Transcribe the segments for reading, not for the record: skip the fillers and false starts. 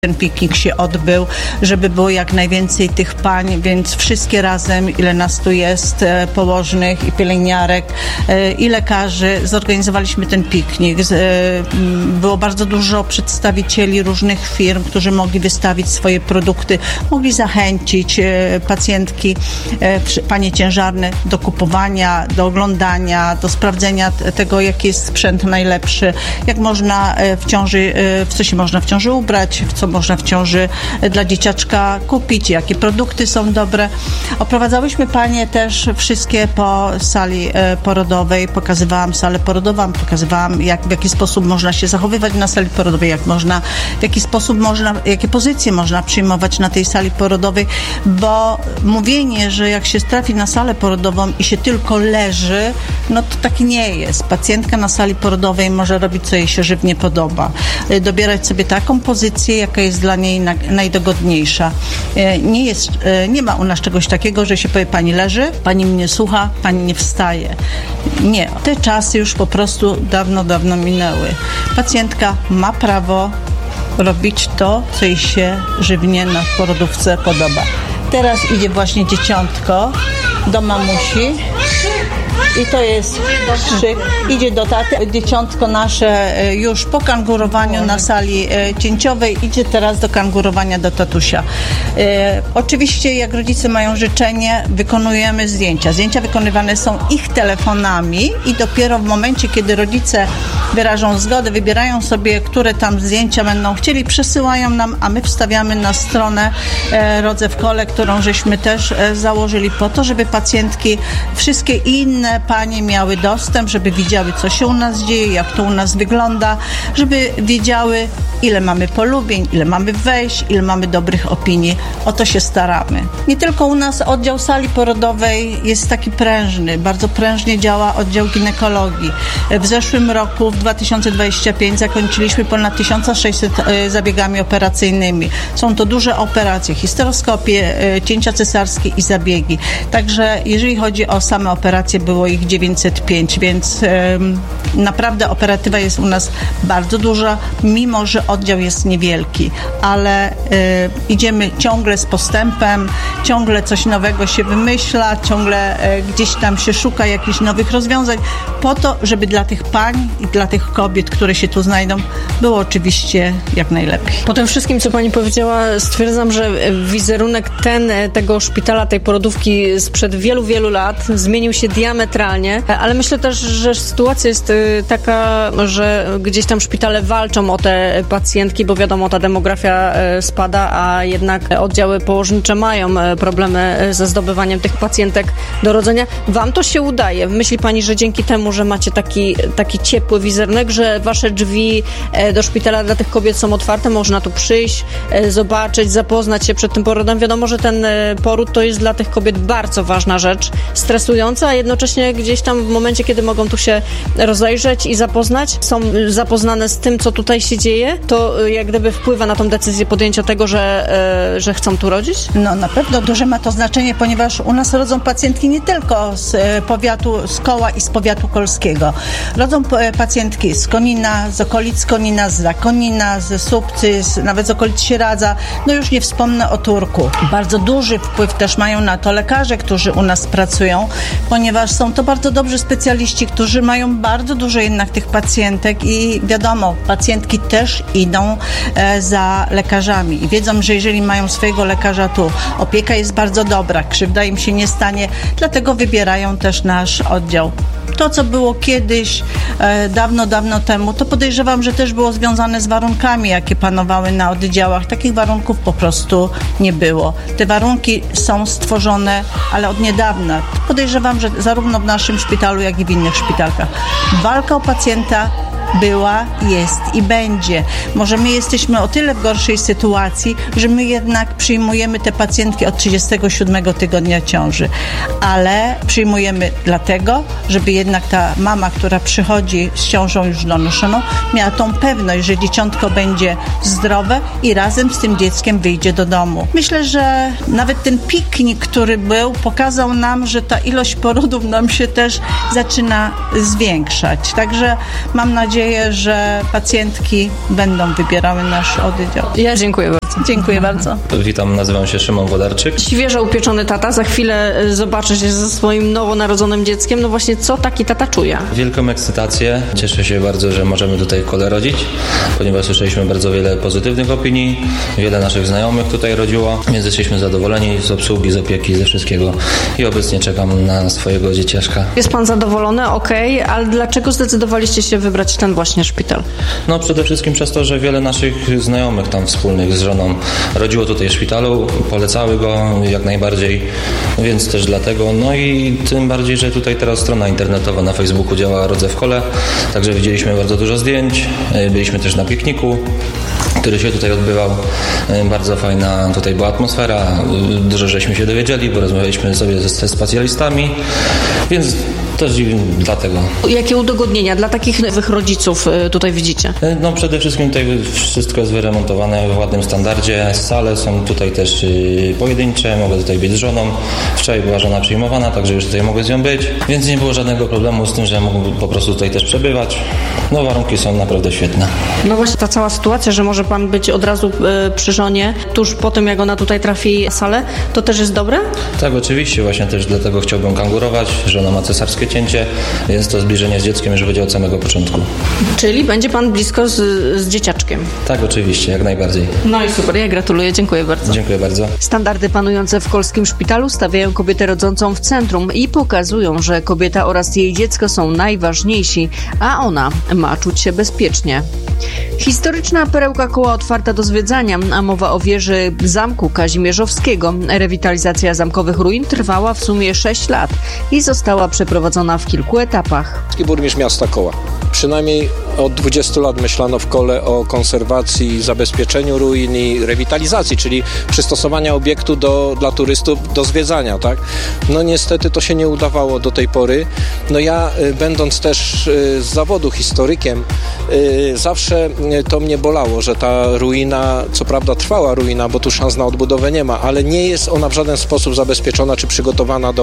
ten piknik się odbył, żeby było jak najwięcej tych pań, więc wszystkie razem, ile nas tu jest, położnych i pielęgniarek, i lekarzy, zorganizowaliśmy ten piknik. Było bardzo dużo przedstawicieli różnych firm, którzy mogli wystawić swoje produkty, mogli zachęcić pacjentki, panie ciężarne do kupowania, do oglądania, do sprawdzenia tego, jaki jest sprzęt najlepszy, jak można w ciąży, w co się można w ciąży ubrać, w co można w ciąży dla dzieciaczka kupić, jakie produkty są dobre. Oprowadzałyśmy panie też wszystkie po sali porodowej, pokazywałam salę porodową, pokazywałam w jaki sposób można się zachowywać na sali porodowej, w jaki sposób można, jakie pozycje można przyjmować na tej sali porodowej, bo mówienie, że jak się trafi na salę porodową i się tylko leży, no to tak nie jest. Pacjentka na sali porodowej może robić, co jej się żywnie podoba. Dobierać sobie taką pozycję, jaka jest dla niej najdogodniejsza. Nie ma u nas czegoś takiego, że się powie, pani leży, pani mnie słucha, pani nie wstaje. Nie. Te czasy już po prostu dawno minęły. Pacjentka ma prawo robić to, co jej się żywnie na porodówce podoba. Teraz idzie właśnie dzieciątko do mamusi. I to jest krzyk, idzie do taty. Dzieciątko nasze już po kangurowaniu na sali cięciowej idzie teraz do kangurowania do tatusia. Oczywiście jak rodzice mają życzenie, wykonujemy zdjęcia. Zdjęcia wykonywane są ich telefonami i dopiero w momencie, kiedy rodzice wyrażą zgodę, wybierają sobie, które tam zdjęcia będą chcieli, przesyłają nam, a my wstawiamy na stronę Rodze w Kole, którą żeśmy też założyli po to, żeby pacjentki, wszystkie inne panie miały dostęp, żeby widziały, co się u nas dzieje, jak to u nas wygląda, żeby wiedziały, ile mamy polubień, ile mamy wejść, ile mamy dobrych opinii. O to się staramy. Nie tylko u nas oddział sali porodowej jest taki prężny, bardzo prężnie działa oddział ginekologii. W zeszłym roku, w 2025, zakończyliśmy ponad 1600 zabiegami operacyjnymi. Są to duże operacje, histeroskopie, cięcia cesarskie i zabiegi. Także jeżeli chodzi o same operacje, było ich 905, więc naprawdę operatywa jest u nas bardzo duża, mimo że oddział jest niewielki, ale idziemy ciągle z postępem, ciągle coś nowego się wymyśla, ciągle gdzieś tam się szuka jakichś nowych rozwiązań, po to, żeby dla tych pań i dla tych kobiet, które się tu znajdą, było oczywiście jak najlepiej. Po tym wszystkim, co pani powiedziała, stwierdzam, że wizerunek tego szpitala, tej porodówki sprzed wielu lat zmienił się diametralnie, ale myślę też, że sytuacja jest taka, że gdzieś tam szpitale walczą o te pacjentki, bo wiadomo, ta demografia spada, a jednak oddziały położnicze mają problemy ze zdobywaniem tych pacjentek do rodzenia. Wam to się udaje. Myśli pani, że dzięki temu, że macie taki ciepły wizerunek, że wasze drzwi do szpitala dla tych kobiet są otwarte, można tu przyjść, zobaczyć, zapoznać się przed tym porodem. Wiadomo, że ten poród to jest dla tych kobiet bardzo ważna rzecz, stresująca, a jednocześnie gdzieś tam w momencie, kiedy mogą tu się rozejrzeć i zapoznać, są zapoznane z tym, co tutaj się dzieje, to jak gdyby wpływa na tą decyzję podjęcia tego, że chcą tu rodzić? No na pewno duże ma to znaczenie, ponieważ u nas rodzą pacjentki nie tylko z powiatu, z Koła i z powiatu kolskiego. Rodzą pacjentki z Konina, z okolic Konina, z Zakonina, ze Słupcy, nawet z okolic Sieradza. No już nie wspomnę o Turku. Bardzo duży wpływ też mają na to lekarze, którzy u nas pracują, ponieważ są to bardzo dobrzy specjaliści, którzy mają bardzo dużo jednak tych pacjentek i wiadomo, pacjentki też idą za lekarzami i wiedzą, że jeżeli mają swojego lekarza tu, opieka jest bardzo dobra, krzywda im się nie stanie, dlatego wybierają też nasz oddział. To, co było kiedyś, dawno temu, to podejrzewam, że też było związane z warunkami, jakie panowały na oddziałach. Takich warunków po prostu nie było. Te warunki są stworzone, ale od niedawna. Podejrzewam, że zarówno w naszym szpitalu, jak i w innych szpitalkach. Walka o pacjenta była, jest i będzie. Może my jesteśmy o tyle w gorszej sytuacji, że my jednak przyjmujemy te pacjentki od 37 tygodnia ciąży. Ale przyjmujemy dlatego, żeby jednak ta mama, która przychodzi z ciążą już donoszoną, miała tą pewność, że dzieciątko będzie zdrowe i razem z tym dzieckiem wyjdzie do domu. Myślę, że nawet ten piknik, który był, pokazał nam, że ta ilość porodów nam się też zaczyna zwiększać. Także mam nadzieję, nadzieję, że pacjentki będą wybierały nasz oddział. Ja dziękuję bardzo. Dziękuję bardzo. Witam, nazywam się Szymon Wodarczyk. Świeżo upieczony tata, za chwilę zobaczy się ze swoim nowonarodzonym dzieckiem. No właśnie, co taki tata czuje? Wielką ekscytację. Cieszę się bardzo, że możemy tutaj Kolę rodzić, ponieważ słyszeliśmy bardzo wiele pozytywnych opinii. Wiele naszych znajomych tutaj rodziło, więc jesteśmy zadowoleni z obsługi, z opieki, ze wszystkiego i obecnie czekam na swojego dzieciaszka. Jest pan zadowolony? Okej, ale dlaczego zdecydowaliście się wybrać ten właśnie szpital? No przede wszystkim przez to, że wiele naszych znajomych tam wspólnych z żoną rodziło tutaj w szpitalu, polecały go jak najbardziej, więc też dlatego. No i tym bardziej, że tutaj teraz strona internetowa na Facebooku działa Rodzę w Kole, także widzieliśmy bardzo dużo zdjęć, byliśmy też na pikniku, który się tutaj odbywał. Bardzo fajna tutaj była atmosfera, dużo żeśmy się dowiedzieli, bo rozmawialiśmy sobie ze specjalistami, więc też dlatego. Jakie udogodnienia dla takich nowych rodziców tutaj widzicie? No przede wszystkim tutaj wszystko jest wyremontowane w ładnym standardzie. Sale są tutaj też pojedyncze, mogę tutaj być z żoną. Wczoraj była żona przyjmowana, także już tutaj mogę z nią być, więc nie było żadnego problemu z tym, że mógł po prostu tutaj też przebywać. No warunki są naprawdę świetne. No właśnie ta cała sytuacja, że może pan być od razu przy żonie, tuż po tym jak ona tutaj trafi na salę, to też jest dobre? Tak, oczywiście, właśnie też dlatego chciałbym kangurować. Żona ma cesarskie cięcie, więc to zbliżenie z dzieckiem już będzie od samego początku. Czyli będzie pan blisko z dzieciaczkiem? Tak, oczywiście, jak najbardziej. No i super, ja gratuluję, dziękuję bardzo. Dziękuję bardzo. Standardy panujące w kolskim szpitalu stawiają kobietę rodzącą w centrum i pokazują, że kobieta oraz jej dziecko są najważniejsi, a ona ma czuć się bezpiecznie. Historyczna perełka Koła otwarta do zwiedzania, a mowa o wieży Zamku Kazimierzowskiego. Rewitalizacja zamkowych ruin trwała w sumie 6 lat i została przeprowadzona w kilku etapach. Burmistrz miasta Koła. Przynajmniej od 20 lat myślano w Kole o konserwacji, zabezpieczeniu ruin i rewitalizacji, czyli przystosowania obiektu dla turystów do zwiedzania, tak? No niestety to się nie udawało do tej pory. No ja, będąc też z zawodu historykiem, zawsze to mnie bolało, że ta ruina, co prawda trwała ruina, bo tu szans na odbudowę nie ma, ale nie jest ona w żaden sposób zabezpieczona czy przygotowana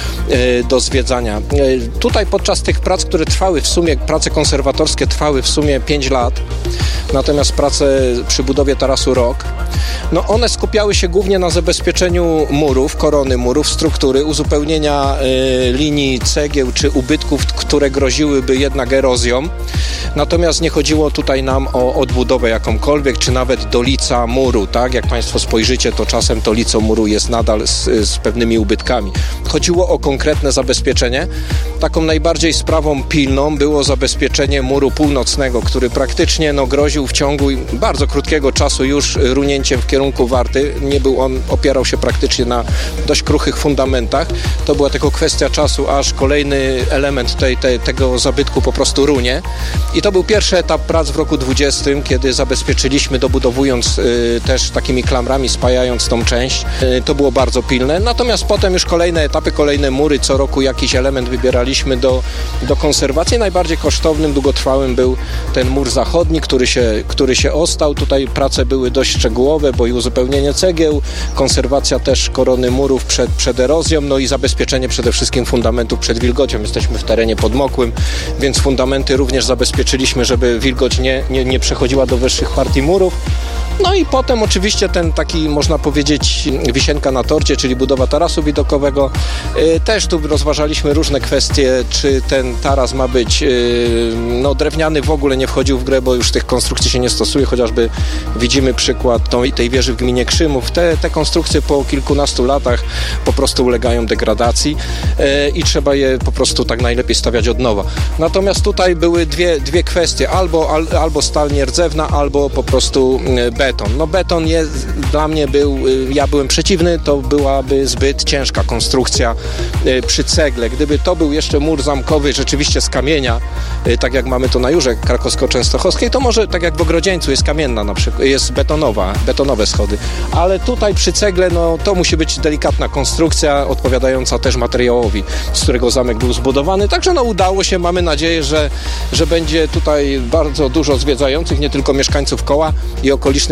do zwiedzania. Tutaj podczas tych prac, które trwały w sumie, prace konserwatorskie trwały w sumie 5 lat, natomiast prace przy budowie tarasu rok, no one skupiały się głównie na zabezpieczeniu murów, korony murów, struktury, uzupełnienia linii cegieł czy ubytków, które groziłyby jednak erozją. Natomiast nie chodziło tutaj nam o odbudowę jakąkolwiek, czy nawet dolica muru, tak? Jak Państwo spojrzycie, to czasem to lico muru jest nadal z pewnymi ubytkami. Chodziło o konkretne zabezpieczenie. Taką najbardziej sprawą pilną było zabezpieczenie muru północnego, który praktycznie groził w ciągu bardzo krótkiego czasu już runięciem w kierunku Warty. Nie był on, opierał się praktycznie na dość kruchych fundamentach. To była tylko kwestia czasu, aż kolejny element tego zabytku po prostu runie. I to był pierwszy etap prac w roku 20, kiedy zabezpieczyliśmy, dobudowując też takimi klamrami, spajając tą część. To było bardzo pilne. Natomiast potem już kolejne etapy, kolejne mury, co roku jakiś element wybieraliśmy do konserwacji. Najbardziej kosztownym, długotrwałym był ten mur zachodni, który się ostał. Tutaj prace były dość szczegółowe, bo i uzupełnienie cegieł, konserwacja też korony murów przed erozją, no i zabezpieczenie przede wszystkim fundamentów przed wilgocią. Jesteśmy w terenie podmokłym, więc fundamenty również zabezpieczyliśmy, żeby wilgoć nie przechodziła do wyższych partii murów. No i potem oczywiście ten taki, można powiedzieć, wisienka na torcie, czyli budowa tarasu widokowego. Też tu rozważaliśmy różne kwestie, czy ten taras ma być drewniany, w ogóle nie wchodził w grę, bo już tych konstrukcji się nie stosuje, chociażby widzimy przykład tej wieży w gminie Krzymów. Te konstrukcje po kilkunastu latach po prostu ulegają degradacji i trzeba je po prostu tak najlepiej stawiać od nowa. Natomiast tutaj były dwie kwestie, albo stal nierdzewna, albo po prostu beton. No beton dla mnie ja byłem przeciwny, to byłaby zbyt ciężka konstrukcja przy cegle. Gdyby to był jeszcze mur zamkowy rzeczywiście z kamienia, tak jak mamy to na Jurze Krakowsko-Częstochowskiej, to może tak jak w Ogrodzieńcu jest kamienna na przykład, jest betonowe schody. Ale tutaj przy cegle, to musi być delikatna konstrukcja, odpowiadająca też materiałowi, z którego zamek był zbudowany. Także udało się, mamy nadzieję, że będzie tutaj bardzo dużo zwiedzających, nie tylko mieszkańców Koła i okolicznych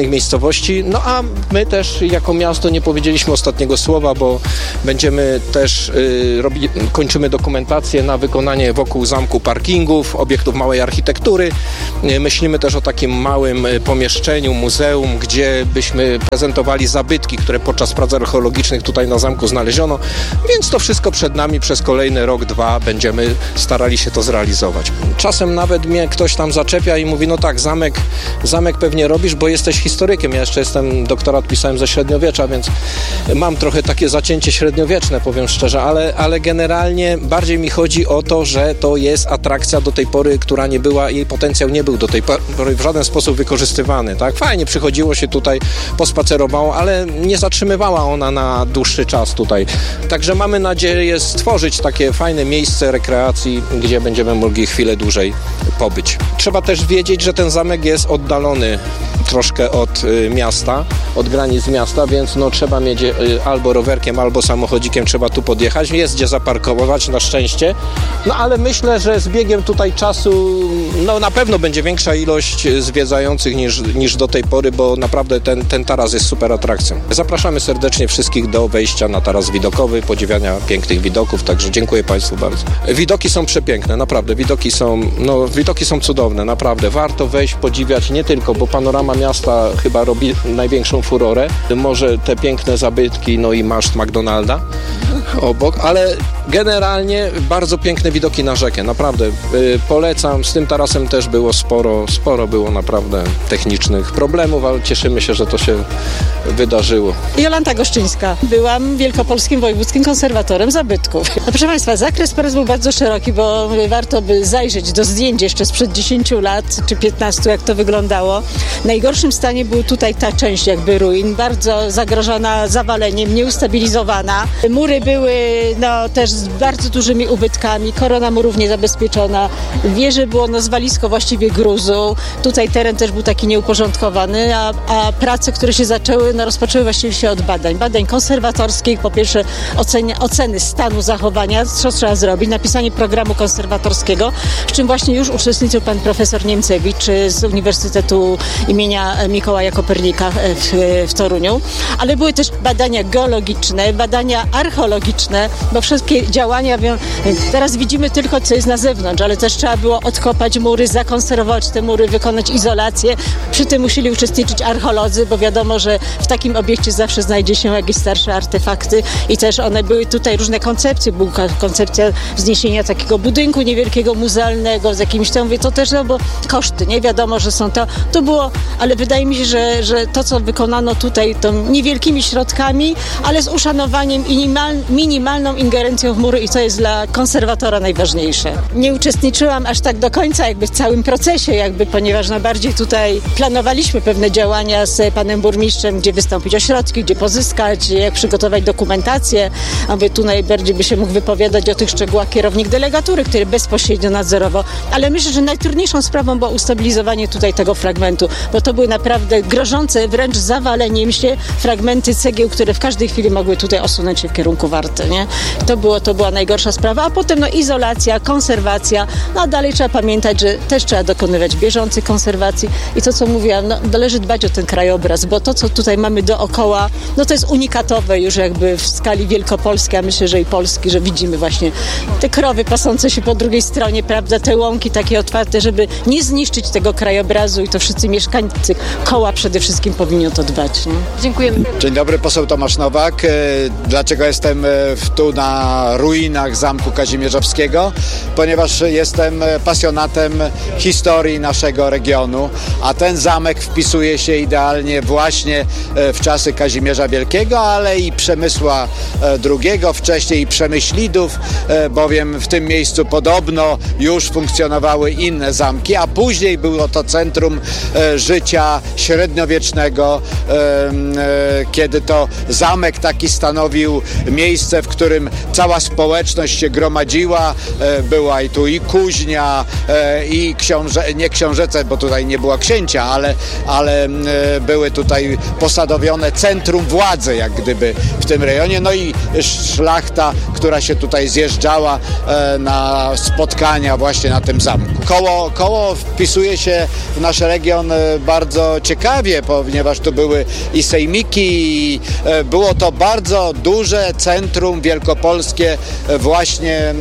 pięknych miejscowości, no a my też jako miasto nie powiedzieliśmy ostatniego słowa, bo będziemy też kończymy dokumentację na wykonanie wokół zamku parkingów, obiektów małej architektury. Myślimy też o takim małym pomieszczeniu, muzeum, gdzie byśmy prezentowali zabytki, które podczas prac archeologicznych tutaj na zamku znaleziono, więc to wszystko przed nami przez kolejny rok, 2 będziemy starali się to zrealizować. Czasem nawet mnie ktoś tam zaczepia i mówi, no tak, zamek pewnie robisz, bo jesteś historykiem. Ja jeszcze doktorat pisałem ze średniowiecza, więc mam trochę takie zacięcie średniowieczne, powiem szczerze, ale generalnie bardziej mi chodzi o to, że to jest atrakcja do tej pory, która nie była, jej potencjał nie był do tej pory w żaden sposób wykorzystywany, tak? Fajnie przychodziło się tutaj, pospacerowało, ale nie zatrzymywała ona na dłuższy czas tutaj. Także mamy nadzieję stworzyć takie fajne miejsce rekreacji, gdzie będziemy mogli chwilę dłużej pobyć. Trzeba też wiedzieć, że ten zamek jest oddalony troszkę od miasta, od granic miasta, więc no trzeba mieć albo rowerkiem, albo samochodzikiem trzeba tu podjechać. Jest gdzie zaparkować, na szczęście. No ale myślę, że z biegiem tutaj czasu no na pewno będzie większa ilość zwiedzających niż do tej pory, bo naprawdę ten taras jest super atrakcją. Zapraszamy serdecznie wszystkich do wejścia na taras widokowy, podziwiania pięknych widoków, także dziękuję Państwu bardzo. Widoki są przepiękne, naprawdę. Widoki są cudowne, naprawdę. Warto wejść, podziwiać nie tylko, bo panorama miasta chyba robi największą furorę. Może te piękne zabytki, no i maszt McDonalda obok, ale generalnie bardzo piękne widoki na rzekę, naprawdę. Polecam, z tym tarasem też było sporo było naprawdę technicznych problemów, ale cieszymy się, że to się wydarzyło. Jolanta Goszczyńska. Byłam wielkopolskim wojewódzkim konserwatorem zabytków. No, proszę Państwa, zakres prac był bardzo szeroki, bo warto by zajrzeć do zdjęć jeszcze sprzed 10 lat czy 15, jak to wyglądało. W najgorszym stanie był tutaj ta część jakby ruin, bardzo zagrożona zawaleniem, nieustabilizowana. Mury były też z bardzo dużymi ubytkami, korona murów niezabezpieczona. W wieży było zwalisko właściwie gruzu. Tutaj teren też był taki nieuporządkowany, a prace, które się zaczęły, rozpoczęły właściwie się od badań konserwatorskich. Po pierwsze oceny stanu zachowania, co trzeba zrobić, napisanie programu konserwatorskiego, w czym właśnie już uczestniczył pan profesor Niemcewicz z Uniwersytetu imienia Mikołaja Kopernika w Toruniu. Ale były też badania geologiczne, badania archeologiczne, bo wszystkie działania, teraz widzimy tylko, co jest na zewnątrz, ale też trzeba było odkopać mury, zakonserwować te mury, wykonać izolację. Przy tym musieli uczestniczyć archeolodzy, bo wiadomo, że w takim obiekcie zawsze znajdzie się jakieś starsze artefakty i też one były tutaj różne koncepcje. Była koncepcja wzniesienia takiego budynku niewielkiego, muzealnego z jakimś tam, to też, bo koszty, nie wiadomo, że są to było, ale wydaje mi się, że to, co wykonano tutaj, to niewielkimi środkami, ale z uszanowaniem i minimalną ingerencją w mury i to jest dla konserwatora najważniejsze. Nie uczestniczyłam aż tak do końca jakby w całym procesie, ponieważ bardziej tutaj planowaliśmy pewne działania z panem burmistrzem, gdzie wystąpić o środki, gdzie pozyskać, jak przygotować dokumentację, aby tu najbardziej by się mógł wypowiadać o tych szczegółach kierownik delegatury, który bezpośrednio nadzorował. Ale myślę, że najtrudniejszą sprawą było ustabilizowanie tutaj tego fragmentu, bo to były naprawdę grożące wręcz zawaleniem się fragmenty cegieł, które w każdej chwili mogły tutaj osunąć się w kierunku Warty, nie? To była najgorsza sprawa, a potem izolacja, konserwacja, a dalej trzeba pamiętać, że też trzeba dokonywać bieżącej konserwacji i to, co mówiłam, należy dbać o ten krajobraz, bo to, co tutaj mamy dookoła, to jest unikatowe już jakby w skali wielkopolskiej, a myślę, że i Polski, że widzimy właśnie te krowy pasące się po drugiej stronie, prawda, te łąki takie otwarte, żeby nie zniszczyć tego krajobrazu i to wszyscy mieszkańcy koła przede wszystkim powinni o to dbać. Nie? Dziękujemy. Dzień dobry, poseł Tomasz Nowak. Dlaczego jestem tu na ruinach Zamku Kazimierzowskiego? Ponieważ jestem pasjonatem historii naszego regionu, a ten zamek wpisuje się idealnie właśnie w czasy Kazimierza Wielkiego, ale i Przemysła II, wcześniej i Przemyślidów, bowiem w tym miejscu podobno już funkcjonowały inne zamki, a później było to centrum życia średniowiecznego, kiedy to zamek taki stanowił miejsce miejsce, w którym cała społeczność się gromadziła. Była i tu i kuźnia, i nie książęce, bo tutaj nie była księcia, ale były tutaj posadowione centrum władzy, jak gdyby w tym rejonie. No i szlachta, która się tutaj zjeżdżała na spotkania właśnie na tym zamku. Koło wpisuje się w nasz region bardzo ciekawie, ponieważ tu były i sejmiki, i było to bardzo duże centrum wielkopolskie właśnie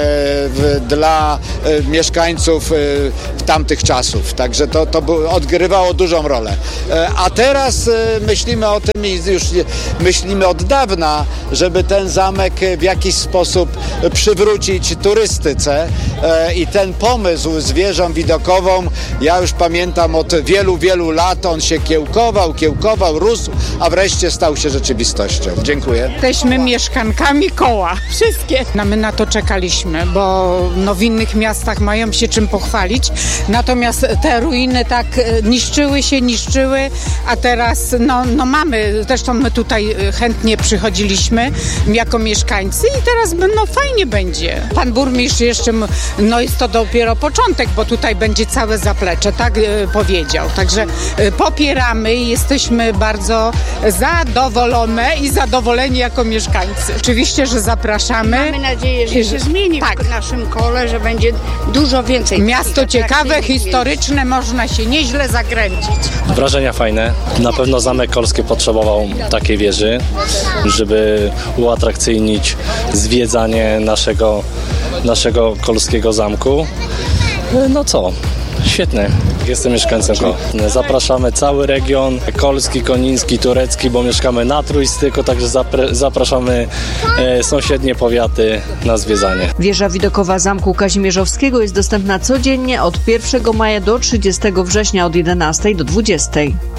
dla mieszkańców tamtych czasów. Także to odgrywało dużą rolę. A teraz myślimy o tym i już myślimy od dawna, żeby ten zamek w jakiś sposób przywrócić turystyce i ten pomysł z wieżą widokową, ja już pamiętam od wielu, wielu lat, on się kiełkował, rósł, a wreszcie stał się rzeczywistością. Dziękuję. Jesteśmy mieszkankami Koła. Wszystkie. My na to czekaliśmy, bo w innych miastach mają się czym pochwalić. Natomiast te ruiny tak niszczyły, a teraz mamy, zresztą my tutaj chętnie przychodziliśmy jako mieszkańcy i teraz fajnie będzie. Pan burmistrz jeszcze, jest to dopiero początek, bo tutaj będzie całe zaplecze, tak powiedział. Także popieramy i jesteśmy bardzo zadowolone i zadowoleni jako mieszkańcy. Oczywiście, że zapraszamy. Mamy nadzieję, że się zmieni w naszym Kole, że będzie dużo więcej. Miasto ciekawe, historyczne, można się nieźle zakręcić. Wrażenia fajne. Na pewno Zamek Kolski potrzebował takiej wieży, żeby uatrakcyjnić zwiedzanie naszego kolskiego zamku. No co? Świetne. Jestem mieszkańcem Koła. Zapraszamy cały region, kolski, koniński, turecki, bo mieszkamy na Trójstyku, także zapraszamy sąsiednie powiaty na zwiedzanie. Wieża widokowa Zamku Kazimierzowskiego jest dostępna codziennie od 1 maja do 30 września od 11 do 20.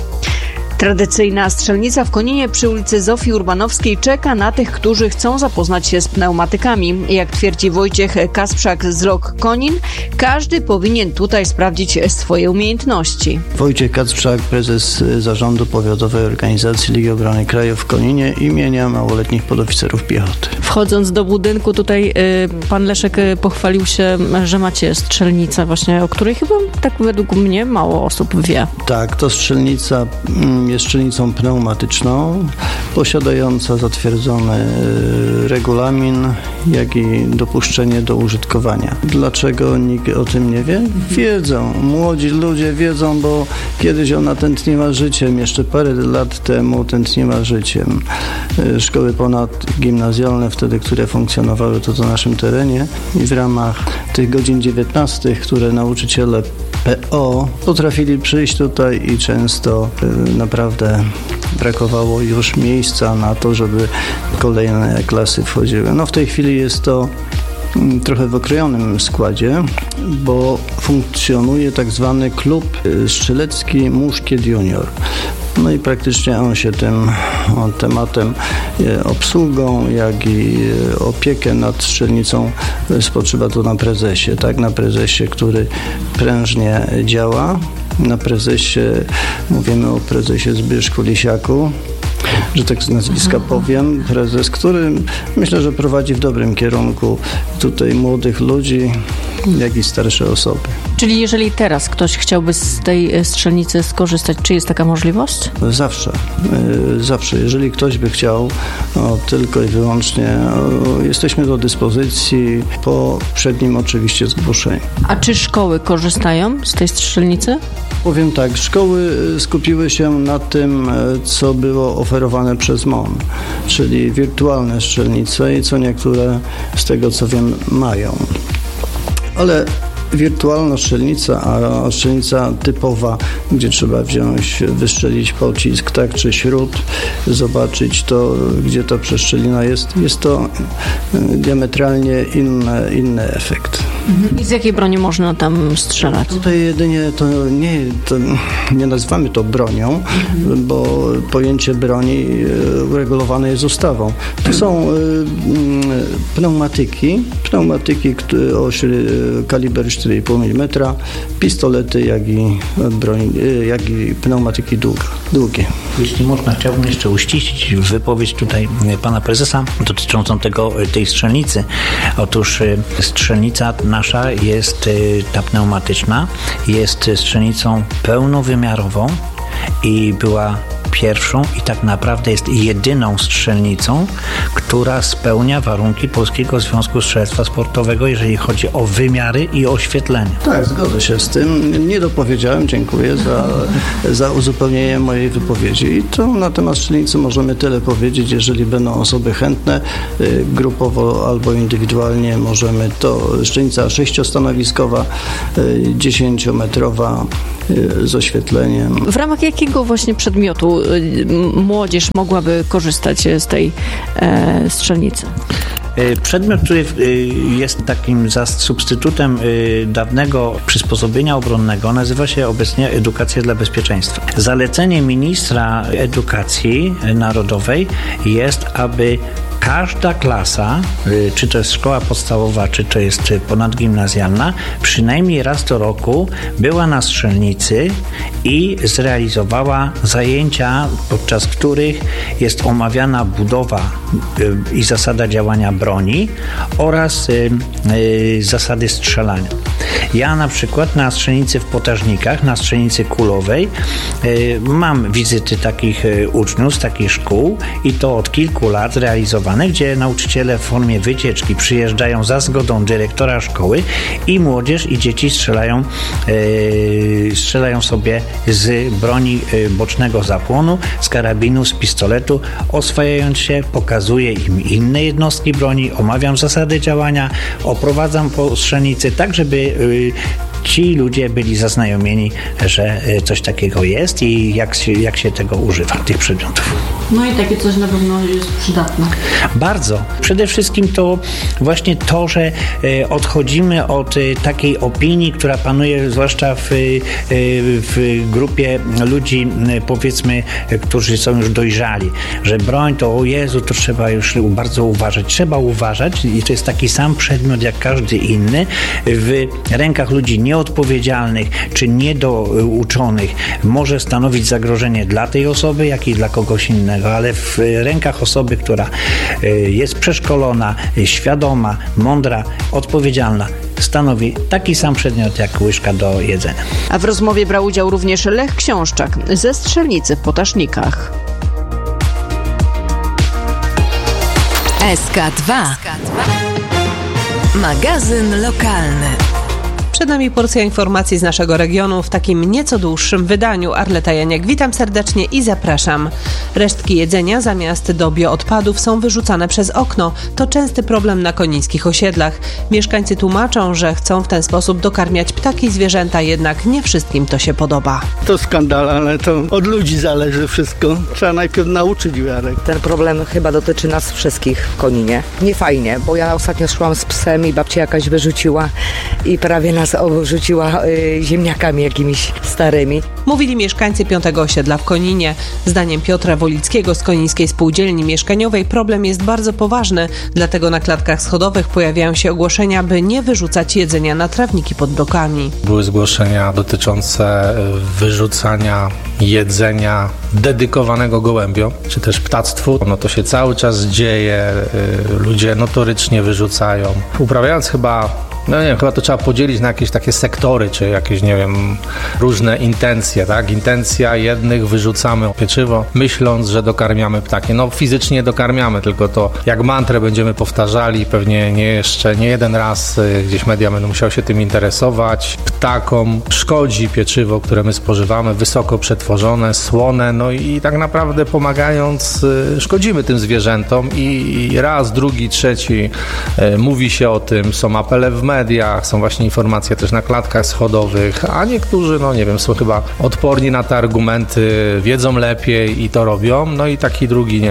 Tradycyjna strzelnica w Koninie przy ulicy Zofii Urbanowskiej czeka na tych, którzy chcą zapoznać się z pneumatykami. Jak twierdzi Wojciech Kasprzak z LOK Konin, każdy powinien tutaj sprawdzić swoje umiejętności. Wojciech Kasprzak, prezes Zarządu Powiatowej Organizacji Ligi Obrony Kraju w Koninie imienia małoletnich podoficerów piechoty. Wchodząc do budynku tutaj pan Leszek pochwalił się, że macie strzelnicę właśnie, o której chyba tak według mnie mało osób wie. Tak, to strzelnica jest strzelnicą pneumatyczną, posiadająca zatwierdzony regulamin, jak i dopuszczenie do użytkowania. Dlaczego nikt o tym nie wie? Wiedzą. Młodzi ludzie wiedzą, bo kiedyś ona tętniła życiem. Jeszcze parę lat temu tętniła życiem. Szkoły ponadgimnazjalne wtedy, które funkcjonowały tu na naszym terenie i w ramach tych godzin 19, które nauczyciele PO potrafili przyjść tutaj i często naprawdę brakowało już miejsca na to, żeby kolejne klasy wchodziły. No w tej chwili jest to trochę w okrojonym składzie, bo funkcjonuje tak zwany klub strzelecki Muszkiet Junior. No i praktycznie on się tym tematem, obsługą, jak i opiekę nad strzelnicą spoczywa tu na prezesie, tak? Na prezesie, który prężnie działa. Na prezesie, mówimy o prezesie Zbyszku Lisiaku, że tak z nazwiska powiem, prezes, który myślę, że prowadzi w dobrym kierunku tutaj młodych ludzi, jak i starsze osoby. Czyli jeżeli teraz ktoś chciałby z tej strzelnicy skorzystać, czy jest taka możliwość? Zawsze. Jeżeli ktoś by chciał, tylko i wyłącznie jesteśmy do dyspozycji po przednim oczywiście zgłoszeniu. A czy szkoły korzystają z tej strzelnicy? Powiem tak, szkoły skupiły się na tym, co było oferowane przez MON, czyli wirtualne strzelnice i co niektóre z tego, co wiem, mają. Ale wirtualna strzelnica, a strzelnica typowa, gdzie trzeba wystrzelić pocisk, tak, czy śrut, zobaczyć to, gdzie ta przeszczelina jest to diametralnie inny efekt. I z jakiej broni można tam strzelać? Tutaj jedynie to nie nazywamy to bronią, bo pojęcie broni uregulowane jest ustawą. To są pneumatyki o kaliber 4,5 mm, pistolety, jak i pneumatyki długie. Jeśli można, chciałbym jeszcze uściślić wypowiedź tutaj pana prezesa dotyczącą tej strzelnicy. Otóż strzelnica nasza jest ta pneumatyczna, jest strzelnicą pełnowymiarową i była pierwszą i tak naprawdę jest jedyną strzelnicą, która spełnia warunki Polskiego Związku Strzelectwa Sportowego, jeżeli chodzi o wymiary i oświetlenie. Tak, zgodzę się z tym. Nie dopowiedziałem, dziękuję za uzupełnienie mojej wypowiedzi. I to na temat strzelnicy możemy tyle powiedzieć. Jeżeli będą osoby chętne, grupowo albo indywidualnie możemy, to strzelnica 6-stanowiskowa, 10-metrowa z oświetleniem. W ramach jakiego właśnie przedmiotu młodzież mogłaby korzystać z tej strzelnicy? Przedmiot, który jest takim substytutem dawnego przysposobienia obronnego, nazywa się obecnie edukacja dla bezpieczeństwa. Zalecenie ministra edukacji narodowej jest, aby każda klasa, czy to jest szkoła podstawowa, czy to jest ponadgimnazjalna, przynajmniej raz do roku była na strzelnicy i zrealizowała zajęcia, podczas których jest omawiana budowa i zasada działania broni oraz zasady strzelania. Ja na przykład na strzelnicy w Potażnikach, na strzelnicy kulowej mam wizyty takich uczniów z takich szkół i to od kilku lat realizowane, gdzie nauczyciele w formie wycieczki przyjeżdżają za zgodą dyrektora szkoły i młodzież i dzieci strzelają sobie z broni bocznego zapłonu, z karabinu, z pistoletu, oswajając się, pokazuję im inne jednostki broni, omawiam zasady działania, oprowadzam po strzelnicy, tak żeby ci ludzie byli zaznajomieni, że coś takiego jest i jak się tego używa, tych przedmiotów. No i takie coś na pewno jest przydatne. Bardzo. Przede wszystkim to właśnie to, że odchodzimy od takiej opinii, która panuje zwłaszcza w grupie ludzi, powiedzmy, którzy są już dojrzali, że broń to o Jezu, to trzeba już bardzo uważać. Trzeba uważać i to jest taki sam przedmiot jak każdy inny w rękach ludzi nieodpowiedzialnych czy niedouczonych może stanowić zagrożenie dla tej osoby, jak i dla kogoś innego, ale w rękach osoby, która jest przeszkolona, świadoma, mądra, odpowiedzialna, stanowi taki sam przedmiot jak łyżka do jedzenia. A w rozmowie brał udział również Lech Książczak ze strzelnicy w Potasznikach. SK2. Magazyn lokalny. Przed nami porcja informacji z naszego regionu w takim nieco dłuższym wydaniu. Arleta Janiak, witam serdecznie i zapraszam. Resztki jedzenia zamiast do bioodpadów są wyrzucane przez okno. To częsty problem na konińskich osiedlach. Mieszkańcy tłumaczą, że chcą w ten sposób dokarmiać ptaki i zwierzęta, jednak nie wszystkim to się podoba. To skandal, ale to od ludzi zależy wszystko. Trzeba najpierw nauczyć wiarę. Ten problem chyba dotyczy nas wszystkich w Koninie. Nie fajnie, bo ja ostatnio szłam z psem i babcia jakaś wyrzuciła i prawie nas obrzuciła ziemniakami jakimiś starymi. Mówili mieszkańcy 5. osiedla w Koninie. Zdaniem Piotra Wolickiego z Konińskiej Spółdzielni Mieszkaniowej problem jest bardzo poważny, dlatego na klatkach schodowych pojawiają się ogłoszenia, by nie wyrzucać jedzenia na trawniki pod blokami. Były zgłoszenia dotyczące wyrzucania jedzenia dedykowanego gołębiom, czy też ptactwu. No to się cały czas dzieje, ludzie notorycznie wyrzucają. Uprawiając chyba to trzeba podzielić na jakieś takie sektory, czy jakieś, różne intencje, tak? Intencja jednych, wyrzucamy pieczywo, myśląc, że dokarmiamy ptaki. Fizycznie dokarmiamy, tylko to jak mantrę będziemy powtarzali, pewnie nie jeden raz gdzieś media będą musiały się tym interesować. Ptakom szkodzi pieczywo, które my spożywamy, wysoko przetworzone, słone, i tak naprawdę pomagając szkodzimy tym zwierzętom i raz, drugi, trzeci mówi się o tym, są apele w mediach, są właśnie informacje też na klatkach schodowych, a niektórzy, są chyba odporni na te argumenty, wiedzą lepiej i to robią, i taki drugi,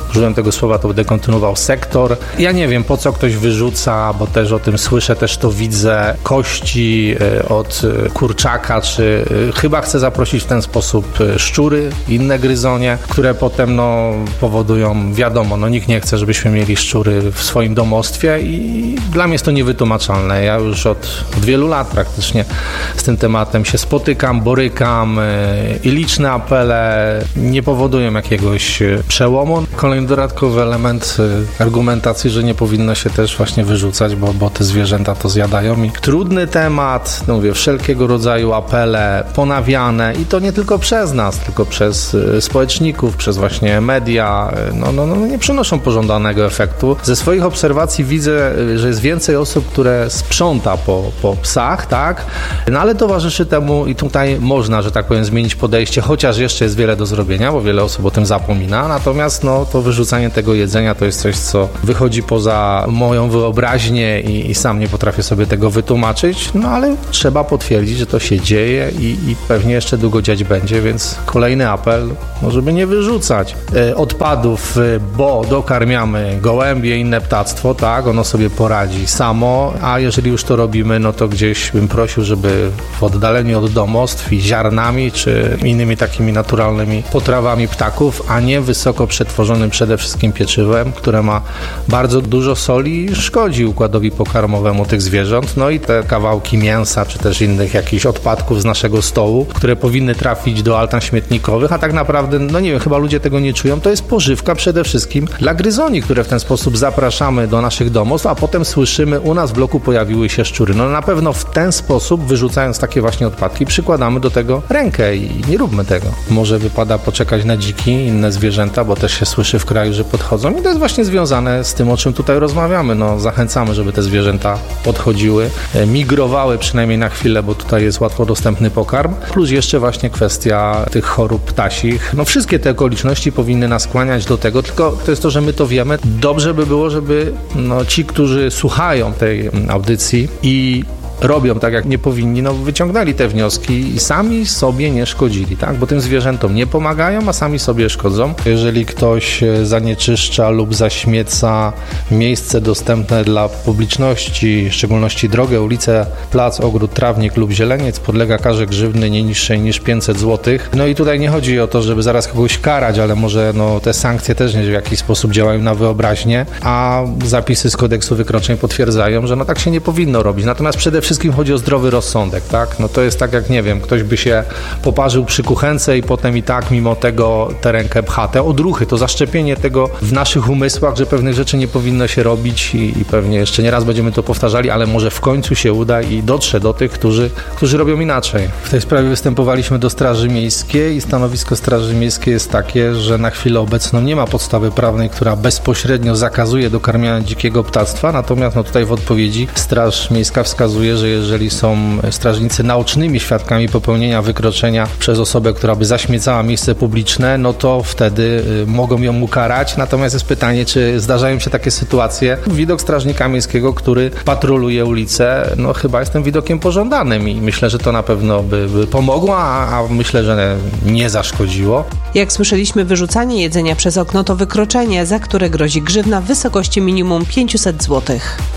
użyłem tego słowa, to będę kontynuował, sektor. Ja nie wiem, po co ktoś wyrzuca, bo też o tym słyszę, też to widzę, kości od kurczaka, czy chyba chce zaprosić w ten sposób szczury, inne gryzonie, które potem powodują, wiadomo, nikt nie chce, żebyśmy mieli szczury w swoim domostwie i dla mnie jest to niewytłumaczalne. Ja już od wielu lat praktycznie z tym tematem się spotykam, borykam i liczne apele nie powodują jakiegoś przełomu. Kolejny dodatkowy element argumentacji, że nie powinno się też właśnie wyrzucać, bo te zwierzęta to zjadają. I trudny temat, mówię, wszelkiego rodzaju apele ponawiane i to nie tylko przez nas, tylko przez społeczników, przez właśnie media, nie przynoszą pożądanego efektu. Ze swoich obserwacji widzę, że jest więcej osób, które sprząta po psach, tak? Ale towarzyszy temu i tutaj można, że tak powiem, zmienić podejście, chociaż jeszcze jest wiele do zrobienia, bo wiele osób o tym zapomina, natomiast to wyrzucanie tego jedzenia to jest coś, co wychodzi poza moją wyobraźnię i sam nie potrafię sobie tego wytłumaczyć, ale trzeba potwierdzić, że to się dzieje i pewnie jeszcze długo dziać będzie, więc kolejny apel, żeby nie wyrzucać odpadów, bo dokarmiamy gołębie, inne ptactwo, tak, ono sobie poradzi samo, a jeżeli już to robimy, to gdzieś bym prosił, żeby w oddaleniu od domostw i ziarnami, czy innymi takimi naturalnymi potrawami ptaków, a nie wysoko przetworzonym przede wszystkim pieczywem, które ma bardzo dużo soli i szkodzi układowi pokarmowemu tych zwierząt, i te kawałki mięsa, czy też innych jakichś odpadków z naszego stołu, które powinny trafić do altan śmietnikowych, a tak naprawdę, nie wiem, chyba ludzie tego nie czują, to jest pożywka przede wszystkim dla gryzoni, które w ten sposób zapraszamy do naszych domostw, a potem słyszymy, u nas w bloku pojawiły się szczury. Na pewno w ten sposób, wyrzucając takie właśnie odpadki, przykładamy do tego rękę i nie róbmy tego. Może wypada poczekać na dziki, inne zwierzęta, bo też się słyszy w kraju, że podchodzą i to jest właśnie związane z tym, o czym tutaj rozmawiamy. Zachęcamy, żeby te zwierzęta podchodziły, migrowały przynajmniej na chwilę, bo tutaj jest łatwo dostępny pokarm, plus jeszcze właśnie kwestia tych chorób ptasich. Wszystkie te okoliczności powinny nas skłaniać do tego, tylko to jest to, że my to wiemy. Dobrze by było, żeby ci, którzy słuchają tej audycji i robią tak, jak nie powinni, wyciągnęli te wnioski i sami sobie nie szkodzili, tak? Bo tym zwierzętom nie pomagają, a sami sobie szkodzą. Jeżeli ktoś zanieczyszcza lub zaśmieca miejsce dostępne dla publiczności, w szczególności drogę, ulicę, plac, ogród, trawnik lub zieleniec, podlega karze grzywny nie niższej niż 500 zł. I tutaj nie chodzi o to, żeby zaraz kogoś karać, ale może te sankcje też w jakiś sposób działają na wyobraźnię, a zapisy z kodeksu wykroczeń potwierdzają, że tak się nie powinno robić. Natomiast przede wszystkim chodzi o zdrowy rozsądek, tak? To jest tak, jak nie wiem, ktoś by się poparzył przy kuchence i potem i tak mimo tego tę rękę pcha. Te odruchy, to zaszczepienie tego w naszych umysłach, że pewnych rzeczy nie powinno się robić i pewnie jeszcze nie raz będziemy to powtarzali, ale może w końcu się uda i dotrze do tych, którzy robią inaczej. W tej sprawie występowaliśmy do Straży Miejskiej i stanowisko Straży Miejskiej jest takie, że na chwilę obecną nie ma podstawy prawnej, która bezpośrednio zakazuje dokarmiania dzikiego ptactwa, natomiast tutaj w odpowiedzi Straż Miejska wskazuje, że jeżeli są strażnicy naocznymi świadkami popełnienia wykroczenia przez osobę, która by zaśmiecała miejsce publiczne, to wtedy mogą ją ukarać. Natomiast jest pytanie, czy zdarzają się takie sytuacje. Widok strażnika miejskiego, który patroluje ulicę, chyba jest tym widokiem pożądanym i myślę, że to na pewno by pomogło, a myślę, że nie zaszkodziło. Jak słyszeliśmy, wyrzucanie jedzenia przez okno to wykroczenie, za które grozi grzywna w wysokości minimum 500 zł.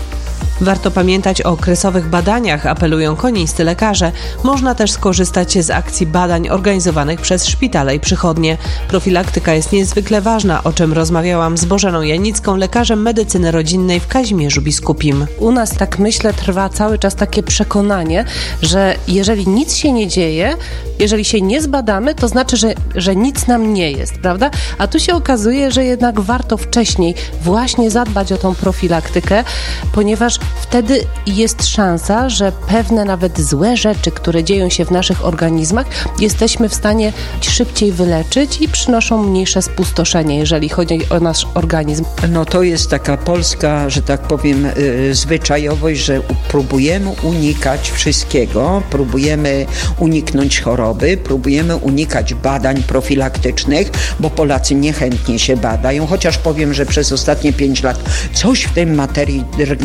Warto pamiętać o okresowych badaniach, apelują konińscy lekarze. Można też skorzystać z akcji badań organizowanych przez szpitale i przychodnie. Profilaktyka jest niezwykle ważna, o czym rozmawiałam z Bożeną Janicką, lekarzem medycyny rodzinnej w Kazimierzu Biskupim. U nas, tak myślę, trwa cały czas takie przekonanie, że jeżeli nic się nie dzieje, jeżeli się nie zbadamy, to znaczy, że nic nam nie jest, prawda? A tu się okazuje, że jednak warto wcześniej właśnie zadbać o tą profilaktykę, ponieważ wtedy jest szansa, że pewne nawet złe rzeczy, które dzieją się w naszych organizmach, jesteśmy w stanie szybciej wyleczyć i przynoszą mniejsze spustoszenie, jeżeli chodzi o nasz organizm. To jest taka polska, że tak powiem, zwyczajowość, że próbujemy unikać wszystkiego, próbujemy uniknąć choroby, próbujemy unikać badań profilaktycznych, bo Polacy niechętnie się badają, chociaż powiem, że przez ostatnie 5 lat coś w tej materii drgnęło i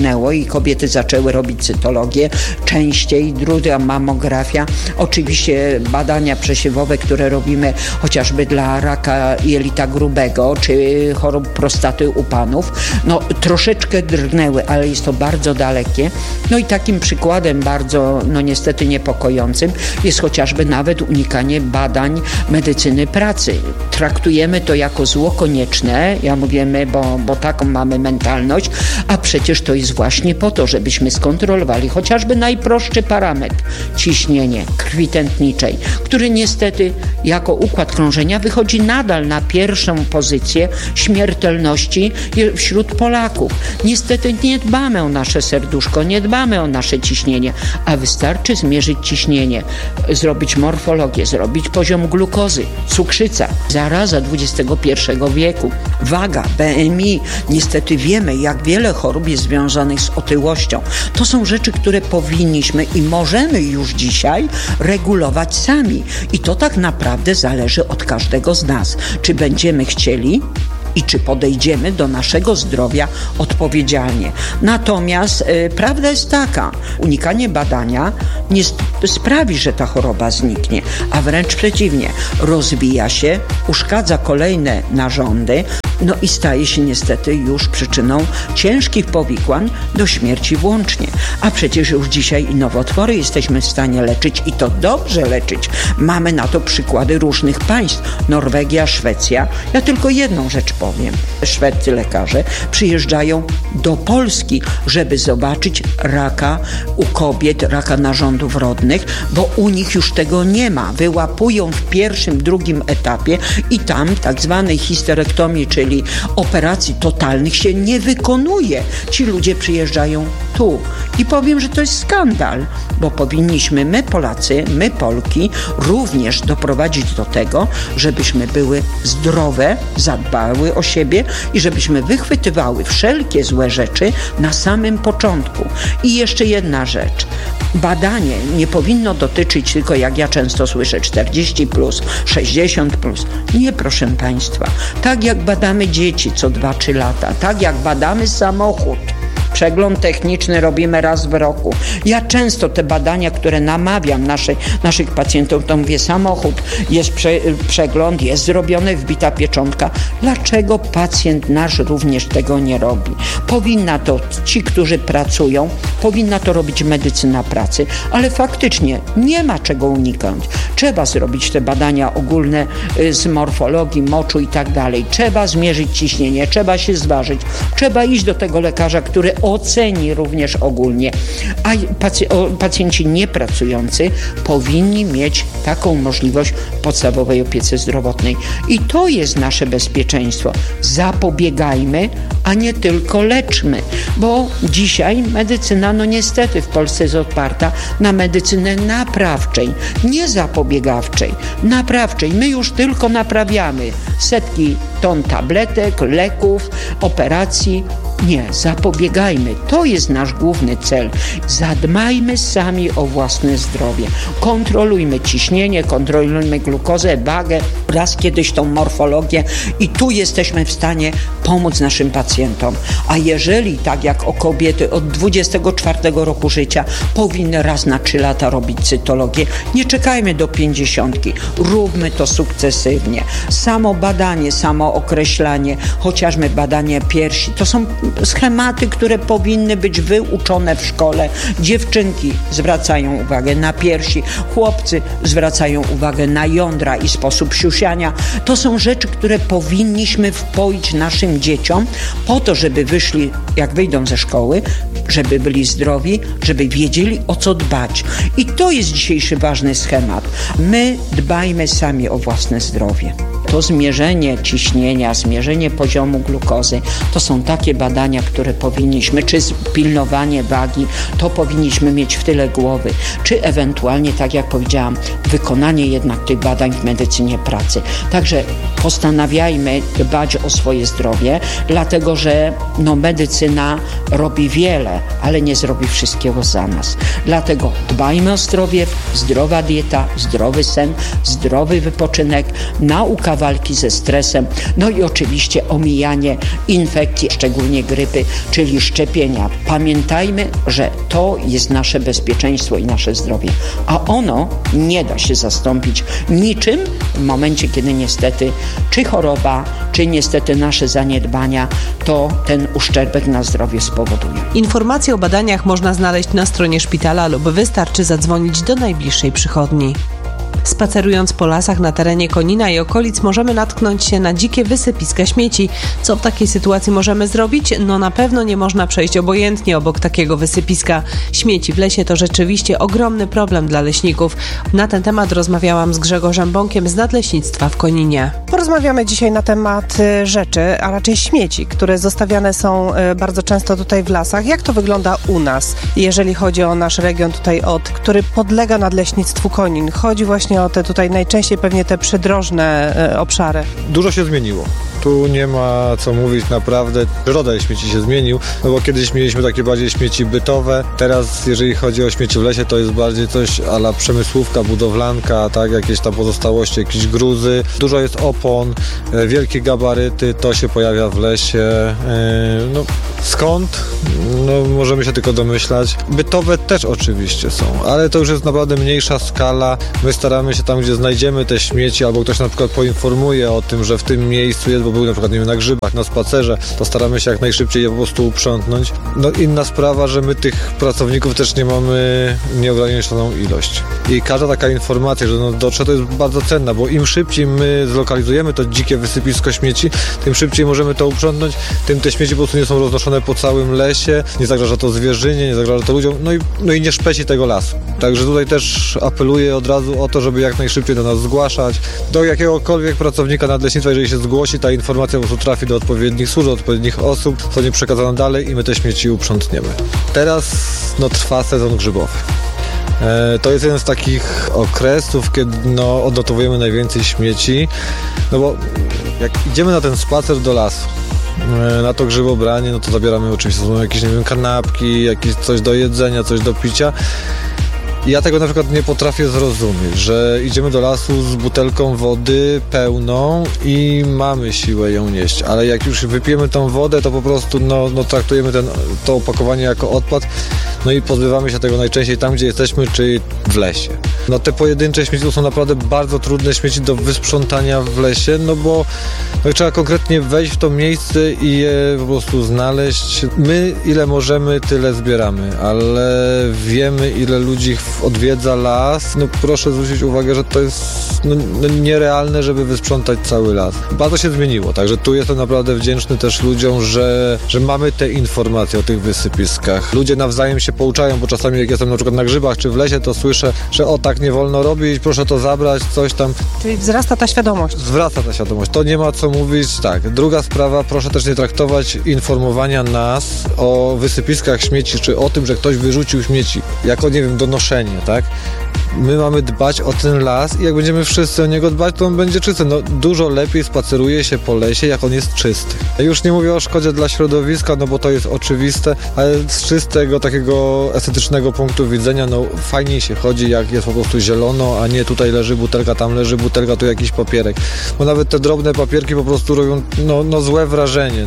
kobiety zaczęły robić cytologię częściej, druga mammografia. Oczywiście badania przesiewowe, które robimy chociażby dla raka jelita grubego, czy chorób prostaty u panów, no troszeczkę drgnęły, ale jest to bardzo dalekie. No i takim przykładem bardzo, no niestety niepokojącym jest chociażby nawet unikanie badań medycyny pracy. Traktujemy to jako zło konieczne, ja mówię my, bo taką mamy mentalność, a przecież to jest właśnie po to, żebyśmy skontrolowali chociażby najprostszy parametr, ciśnienie krwi tętniczej, który niestety jako układ krążenia wychodzi nadal na pierwszą pozycję śmiertelności wśród Polaków. Niestety nie dbamy o nasze serduszko, nie dbamy o nasze ciśnienie, a wystarczy zmierzyć ciśnienie, zrobić morfologię, zrobić poziom glukozy, cukrzyca, zaraza XXI wieku, waga, BMI. Niestety wiemy, jak wiele chorób jest związanych z otyłością. To są rzeczy, które powinniśmy i możemy już dzisiaj regulować sami. I to tak naprawdę zależy od każdego z nas. Czy będziemy chcieli i czy podejdziemy do naszego zdrowia odpowiedzialnie. Natomiast prawda jest taka, unikanie badania nie sprawi, że ta choroba zniknie, a wręcz przeciwnie, rozwija się, uszkadza kolejne narządy, no i staje się niestety już przyczyną ciężkich powikłań do śmierci włącznie. A przecież już dzisiaj i nowotwory jesteśmy w stanie leczyć i to dobrze leczyć. Mamy na to przykłady różnych państw. Norwegia, Szwecja. Ja tylko jedną rzecz powiem. Szwedzcy lekarze przyjeżdżają do Polski, żeby zobaczyć raka u kobiet, raka narządów rodnych, bo u nich już tego nie ma. Wyłapują w pierwszym, drugim etapie i tam tak zwanej histerektomii, czyli operacji totalnych się nie wykonuje. Ci ludzie przyjeżdżają tu. I powiem, że to jest skandal, bo powinniśmy my Polacy, my Polki również doprowadzić do tego, żebyśmy były zdrowe, zadbały o siebie i żebyśmy wychwytywały wszelkie złe rzeczy na samym początku. I jeszcze jedna rzecz. Badanie nie powinno dotyczyć tylko, jak ja często słyszę, 40+, 60+. Nie, proszę Państwa. Tak jak badamy dzieci co 2-3 lata, tak jak badamy samochód, przegląd techniczny robimy raz w roku. Ja często te badania, które namawiam naszych pacjentów, to mówię, samochód, jest przegląd, jest zrobiony, wbita pieczątka. Dlaczego pacjent nasz również tego nie robi? Powinna to ci, którzy pracują, powinna to robić medycyna pracy, ale faktycznie nie ma czego uniknąć. Trzeba zrobić te badania ogólne z morfologii, moczu i tak dalej. Trzeba zmierzyć ciśnienie, trzeba się zważyć, trzeba iść do tego lekarza, który oceni również ogólnie. A pacjenci niepracujący powinni mieć taką możliwość w podstawowej opiece zdrowotnej. I to jest nasze bezpieczeństwo. Zapobiegajmy, a nie tylko leczmy. Bo dzisiaj medycyna, no niestety w Polsce jest oparta na medycynę naprawczej, nie zapobiegawczej. Naprawczej. My już tylko naprawiamy setki ton tabletek, leków, operacji. Nie, zapobiegajmy. To jest nasz główny cel. Zadbajmy sami o własne zdrowie. Kontrolujmy ciśnienie, kontrolujmy glukozę, wagę, raz kiedyś tą morfologię i tu jesteśmy w stanie pomóc naszym pacjentom. A jeżeli, tak jak o kobiety od 24 roku życia, powinny raz na 3 lata robić cytologię, nie czekajmy do 50. Róbmy to sukcesywnie. Samo badanie, samo określanie, chociażby badanie piersi, to są schematy, które powinny być wyuczone w szkole. Dziewczynki zwracają uwagę na piersi, chłopcy zwracają uwagę na jądra i sposób siusiania. To są rzeczy, które powinniśmy wpoić naszym dzieciom po to, żeby wyszli, jak wyjdą ze szkoły, żeby byli zdrowi, żeby wiedzieli, o co dbać. I to jest dzisiejszy ważny schemat. My dbajmy sami o własne zdrowie. To zmierzenie ciśnienia, zmierzenie poziomu glukozy, to są takie badania, które powinniśmy, czy pilnowanie wagi, to powinniśmy mieć w tyle głowy, czy ewentualnie, tak jak powiedziałam, wykonanie jednak tych badań w medycynie pracy. Także postanawiajmy dbać o swoje zdrowie, dlatego że medycyna robi wiele, ale nie zrobi wszystkiego za nas. Dlatego dbajmy o zdrowie, zdrowa dieta, zdrowy sen, zdrowy wypoczynek, nauka walki ze stresem, no i oczywiście omijanie infekcji, szczególnie grypy, czyli szczepienia. Pamiętajmy, że to jest nasze bezpieczeństwo i nasze zdrowie, a ono nie da się zastąpić niczym w momencie, kiedy niestety czy choroba, czy niestety nasze zaniedbania, to ten uszczerbek na zdrowie spowoduje. Informacje o badaniach można znaleźć na stronie szpitala lub wystarczy zadzwonić do najbliższej przychodni. Spacerując po lasach na terenie Konina i okolic możemy natknąć się na dzikie wysypiska śmieci. Co w takiej sytuacji możemy zrobić? No na pewno nie można przejść obojętnie obok takiego wysypiska. Śmieci w lesie to rzeczywiście ogromny problem dla leśników. Na ten temat rozmawiałam z Grzegorzem Bąkiem z Nadleśnictwa w Koninie. Porozmawiamy dzisiaj na temat rzeczy, a raczej śmieci, które zostawiane są bardzo często tutaj w lasach. Jak to wygląda u nas, jeżeli chodzi o nasz region tutaj który podlega Nadleśnictwu Konin? Chodzi właśnie o te tutaj najczęściej pewnie te przydrożne obszary. Dużo się zmieniło. Tu nie ma co mówić, naprawdę rodzaj śmieci się zmienił, no bo kiedyś mieliśmy takie bardziej śmieci bytowe, teraz jeżeli chodzi o śmieci w lesie, to jest bardziej coś a la przemysłówka, budowlanka, tak, jakieś tam pozostałości, jakieś gruzy, dużo jest opon, wielkie gabaryty, to się pojawia w lesie, no skąd? No możemy się tylko domyślać. Bytowe też oczywiście są, ale to już jest naprawdę mniejsza skala, my staramy się tam, gdzie znajdziemy te śmieci, albo ktoś na przykład poinformuje o tym, że w tym miejscu jest, bo był na przykład, nie wiem, na grzybach, na spacerze, to staramy się jak najszybciej je po prostu uprzątnąć. No inna sprawa, że my tych pracowników też nie mamy nieograniczoną ilość. I każda taka informacja, że dotrze, to jest bardzo cenna, bo im szybciej my zlokalizujemy to dzikie wysypisko śmieci, tym szybciej możemy to uprzątnąć, tym te śmieci po prostu nie są roznoszone po całym lesie, nie zagraża to zwierzynie, nie zagraża to ludziom, no i nie szpeci tego lasu. Także tutaj też apeluję od razu o to, żeby jak najszybciej do nas zgłaszać, do jakiegokolwiek pracownika nadleśnictwa, jeżeli się zgłosi, ta informacja po prostu trafi do odpowiednich służb, do odpowiednich osób, zostanie przekazana dalej i my te śmieci uprzątniemy. Teraz trwa sezon grzybowy. To jest jeden z takich okresów, kiedy odnotowujemy najwięcej śmieci, no bo jak idziemy na ten spacer do lasu, na to grzybobranie, no to zabieramy oczywiście jakieś, nie wiem, kanapki, jakieś coś do jedzenia, coś do picia. Ja tego na przykład nie potrafię zrozumieć, że idziemy do lasu z butelką wody pełną i mamy siłę ją nieść, ale jak już wypijemy tą wodę, to po prostu traktujemy to opakowanie jako odpad, no i pozbywamy się tego najczęściej tam, gdzie jesteśmy, czyli w lesie. No te pojedyncze śmieci to są naprawdę bardzo trudne śmieci do wysprzątania w lesie, no bo trzeba konkretnie wejść w to miejsce i je po prostu znaleźć. My ile możemy, tyle zbieramy, ale wiemy, ile ludzi odwiedza las. No proszę zwrócić uwagę, że to jest nierealne, żeby wysprzątać cały las. Bardzo się zmieniło, także tu jestem naprawdę wdzięczny też ludziom, że mamy te informacje o tych wysypiskach. Ludzie nawzajem się pouczają, bo czasami jak jestem na przykład na grzybach czy w lesie, to słyszę, że tak nie wolno robić, proszę to zabrać, coś tam. Czyli wzrasta ta świadomość. Wzrasta ta świadomość, to nie ma co mówić, tak. Druga sprawa, proszę też nie traktować informowania nas o wysypiskach śmieci, czy o tym, że ktoś wyrzucił śmieci, jako, nie wiem, donoszenie, tak? My mamy dbać o ten las i jak będziemy wszyscy o niego dbać, to on będzie czysty. No, dużo lepiej spaceruje się po lesie, jak on jest czysty. Ja już nie mówię o szkodzie dla środowiska, no bo to jest oczywiste, ale z czystego, takiego estetycznego punktu widzenia, fajniej się chodzi, jak jest po prostu zielono, a nie tutaj leży butelka, tam leży butelka, tu jakiś papierek. Bo nawet te drobne papierki po prostu robią złe wrażenie.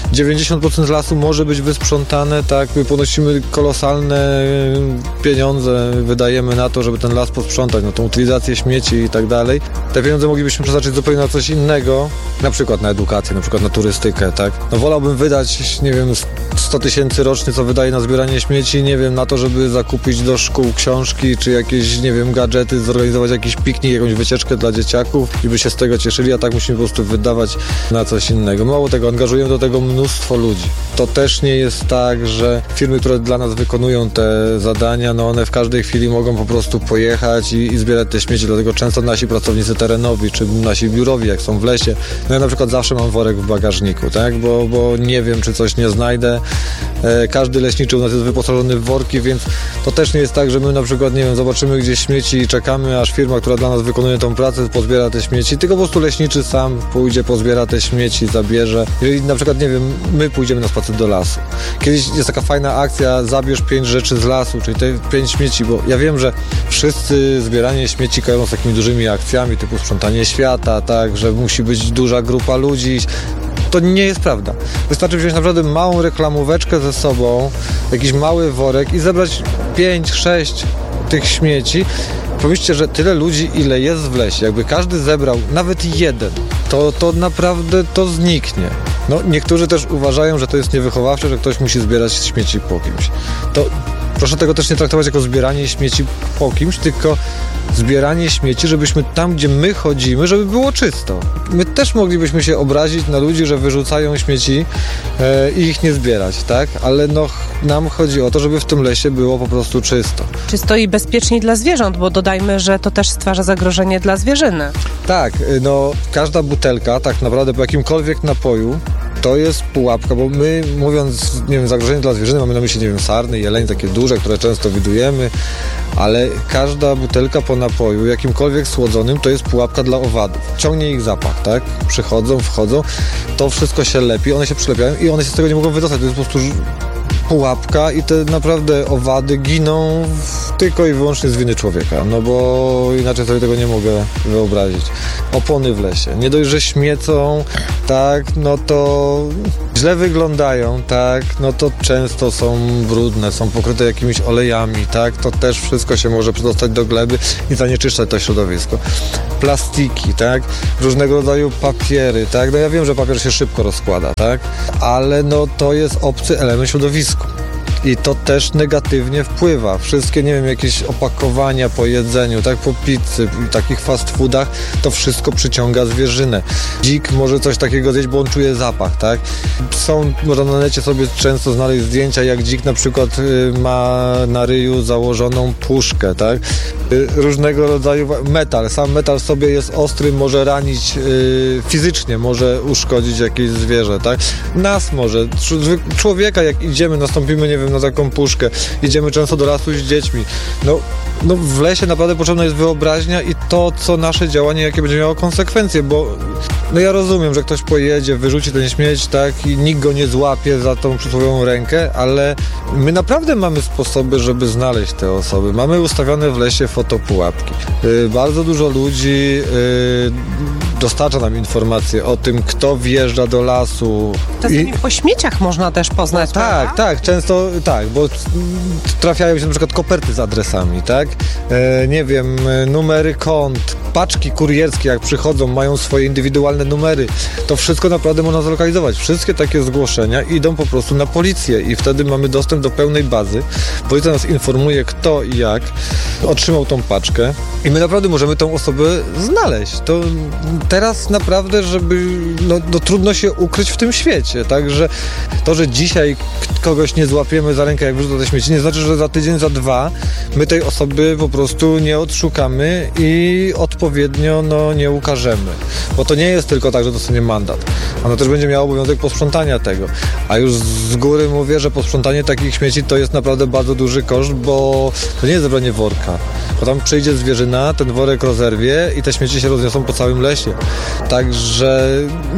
90% lasu może być wysprzątane, tak? My ponosimy kolosalne pieniądze, wydajemy na to, żeby ten las posprzątać, tą utylizację śmieci i tak dalej. Te pieniądze moglibyśmy przeznaczyć zupełnie na coś innego, na przykład na edukację, na przykład na turystykę, tak? Wolałbym wydać, nie wiem, 100 000 rocznie, co wydaje na zbieranie śmieci, nie wiem, na to, żeby zakupić do szkół książki, czy jakieś, nie wiem, gadżety, zorganizować jakiś piknik, jakąś wycieczkę dla dzieciaków i by się z tego cieszyli, a tak musimy po prostu wydawać na coś innego. Mało tego, angażujemy do tego mnóstwo ludzi. To też nie jest tak, że firmy, które dla nas wykonują te zadania, one w każdej chwili mogą po prostu pojechać i zbierać te śmieci, dlatego często nasi pracownicy terenowi, czy nasi biurowi, jak są w lesie, ja na przykład zawsze mam worek w bagażniku, tak, bo nie wiem, czy coś nie znajdę. Każdy leśniczy u nas jest wyposażony w worki, więc to też nie jest tak, że my na przykład, nie wiem, zobaczymy gdzieś śmieci i czekamy, aż firma, która dla nas wykonuje tą pracę, pozbiera te śmieci, tylko po prostu leśniczy sam pójdzie, pozbiera te śmieci, zabierze. Jeżeli na przykład, nie wiem, my pójdziemy na spacer do lasu. Kiedyś jest taka fajna akcja, zabierz 5 rzeczy z lasu, czyli te 5 śmieci, bo ja wiem, że wszyscy wszyscy zbieranie śmieci kojarzą z takimi dużymi akcjami typu sprzątanie świata, tak, że musi być duża grupa ludzi. To nie jest prawda. Wystarczy wziąć naprawdę małą reklamóweczkę ze sobą, jakiś mały worek i zebrać 5-6 tych śmieci. Pomyślcie, że tyle ludzi, ile jest w lesie, jakby każdy zebrał nawet jeden, to naprawdę to zniknie. No, niektórzy też uważają, że to jest niewychowawcze, że ktoś musi zbierać śmieci po kimś. To proszę tego też nie traktować jako zbieranie śmieci po kimś, tylko zbieranie śmieci, żebyśmy tam, gdzie my chodzimy, żeby było czysto. My też moglibyśmy się obrazić na ludzi, że wyrzucają śmieci i ich nie zbierać, tak? Ale no, nam chodzi o to, żeby w tym lesie było po prostu czysto. Czysto i bezpieczniej dla zwierząt, bo dodajmy, że to też stwarza zagrożenie dla zwierzyny. Tak, no każda butelka tak naprawdę po jakimkolwiek napoju to jest pułapka, bo my, mówiąc, nie wiem, zagrożenie dla zwierzyny, mamy na myśli, nie wiem, sarny, jelenie, takie duże, które często widujemy, ale każda butelka po napoju, jakimkolwiek słodzonym, to jest pułapka dla owadów. Ciągnie ich zapach, tak? Przychodzą, wchodzą, to wszystko się lepi, one się przylepiają i one się z tego nie mogą wydostać. To jest po prostu pułapka i te naprawdę owady giną tylko i wyłącznie z winy człowieka, no bo inaczej sobie tego nie mogę wyobrazić. Opony w lesie, nie dość, że śmiecą, tak, no to źle wyglądają, tak, no to często są brudne, są pokryte jakimiś olejami, tak, to też wszystko się może przedostać do gleby i zanieczyszczać to środowisko. Plastiki, tak, różnego rodzaju papiery, tak, no ja wiem, że papier się szybko rozkłada, tak, ale no to jest obcy element środowisku. I to też negatywnie wpływa. Wszystkie, nie wiem, jakieś opakowania po jedzeniu, tak, po pizzy, takich fast foodach, to wszystko przyciąga zwierzynę. Dzik może coś takiego zjeść, bo on czuje zapach, tak. Można na necie sobie często znaleźć zdjęcia, jak dzik na przykład ma na ryju założoną puszkę, tak. Różnego rodzaju metal. Sam metal sobie jest ostry, może ranić fizycznie, może uszkodzić jakieś zwierzę, tak. Nas może, człowieka, jak idziemy, nastąpimy, nie wiem, na taką puszkę, idziemy często do lasu z dziećmi. No w lesie naprawdę potrzebna jest wyobraźnia i to, co nasze działanie, jakie będzie miało konsekwencje, bo no ja rozumiem, że ktoś pojedzie, wyrzuci ten śmieć, tak, i nikt go nie złapie za tą przysłowiową rękę, ale my naprawdę mamy sposoby, żeby znaleźć te osoby. Mamy ustawione w lesie fotopułapki. Bardzo dużo ludzi dostarcza nam informacje o tym, kto wjeżdża do lasu. Czasami po śmieciach można też poznać, no, tak, często tak, bo trafiają się na przykład koperty z adresami, tak? Nie wiem, numery kont, paczki kurierskie, jak przychodzą, mają swoje indywidualne numery. To wszystko naprawdę można zlokalizować. Wszystkie takie zgłoszenia idą po prostu na policję i wtedy mamy dostęp do pełnej bazy. Policja nas informuje, kto i jak otrzymał tą paczkę i my naprawdę możemy tą osobę znaleźć. To teraz naprawdę, żeby no trudno się ukryć w tym świecie, także to, że dzisiaj kogoś nie złapiemy za rękę, jak wyrzuca te śmieci, nie znaczy, że za tydzień, za dwa my tej osoby po prostu nie odszukamy i odpowiednio nie ukażemy. Bo to nie jest tylko tak, że dostanie mandat. Ona też będzie miała obowiązek posprzątania tego. A już z góry mówię, że posprzątanie takich śmieci to jest naprawdę bardzo duży koszt, bo to nie jest zebranie worka. Bo tam przyjdzie zwierzyna, ten worek rozerwie i te śmieci się rozniosą po całym lesie. Także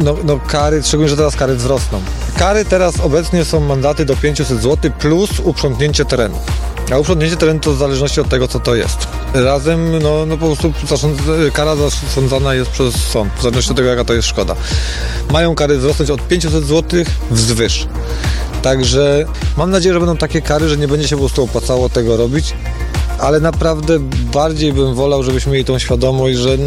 kary, szczególnie, że teraz kary wzrosną. Kary teraz obecnie są mandaty do 500 zł plus uprzątnięcie terenu. A uprzątnięcie terenu to w zależności od tego, co to jest. Razem, po prostu kara zasądzana jest przez sąd, w zależności od tego, jaka to jest szkoda. Mają kary wzrosnąć od 500 zł wzwyż. Także mam nadzieję, że będą takie kary, że nie będzie się po prostu opłacało tego robić, ale naprawdę bardziej bym wolał, żebyśmy mieli tą świadomość, że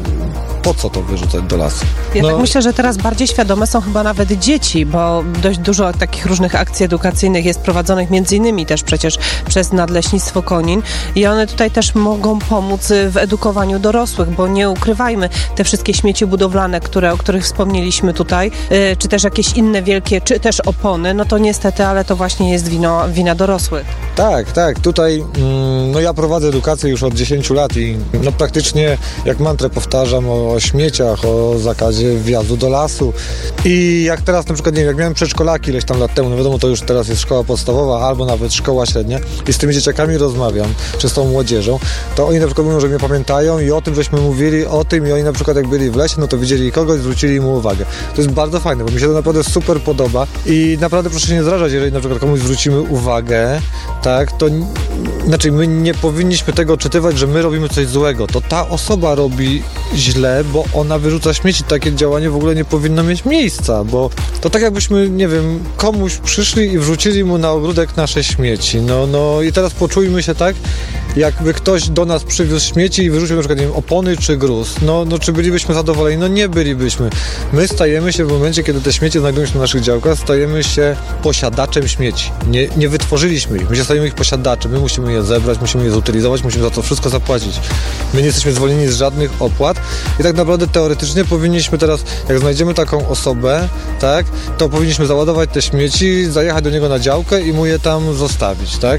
po co to wyrzucać do lasu? Ja tak myślę, że teraz bardziej świadome są chyba nawet dzieci, bo dość dużo takich różnych akcji edukacyjnych jest prowadzonych między innymi też przecież przez Nadleśnictwo Konin i one tutaj też mogą pomóc w edukowaniu dorosłych, bo nie ukrywajmy, te wszystkie śmieci budowlane, o których wspomnieliśmy tutaj, czy też jakieś inne wielkie, czy też opony, to niestety, ale to właśnie jest wina dorosłych. Tak. Tutaj ja prowadzę edukację już od 10 lat i praktycznie jak mantrę powtarzam o o śmieciach, o zakazie wjazdu do lasu. I jak teraz na przykład, nie wiem, jak miałem przedszkolaki ileś tam lat temu, no wiadomo, to już teraz jest szkoła podstawowa albo nawet szkoła średnia i z tymi dzieciakami rozmawiam, czy z tą młodzieżą, to oni na przykład mówią, że mnie pamiętają i o tym, żeśmy mówili o tym i oni na przykład jak byli w lesie, no to widzieli kogoś, zwrócili mu uwagę. To jest bardzo fajne, bo mi się to naprawdę super podoba i naprawdę proszę się nie zrażać, jeżeli na przykład komuś zwrócimy uwagę, tak, to znaczy my nie powinniśmy tego odczytywać, że my robimy coś złego. To ta osoba robi źle, bo ona wyrzuca śmieci. Takie działanie w ogóle nie powinno mieć miejsca, bo to tak jakbyśmy, nie wiem, komuś przyszli i wrzucili mu na ogródek nasze śmieci. No i teraz poczujmy się tak, jakby ktoś do nas przywiózł śmieci i wyrzucił na przykład, nie wiem, opony czy gruz. No czy bylibyśmy zadowoleni? No nie bylibyśmy. My stajemy się w momencie, kiedy te śmieci znajdują się na naszych działkach, stajemy się posiadaczem śmieci. Nie wytworzyliśmy ich. My się stajemy ich posiadaczem. My musimy je zebrać, musimy je zutylizować, musimy za to wszystko zapłacić. My nie jesteśmy zwolnieni z żadnych opłat i tak naprawdę teoretycznie powinniśmy teraz, jak znajdziemy taką osobę, tak, to powinniśmy załadować te śmieci, zajechać do niego na działkę i mu je tam zostawić, tak?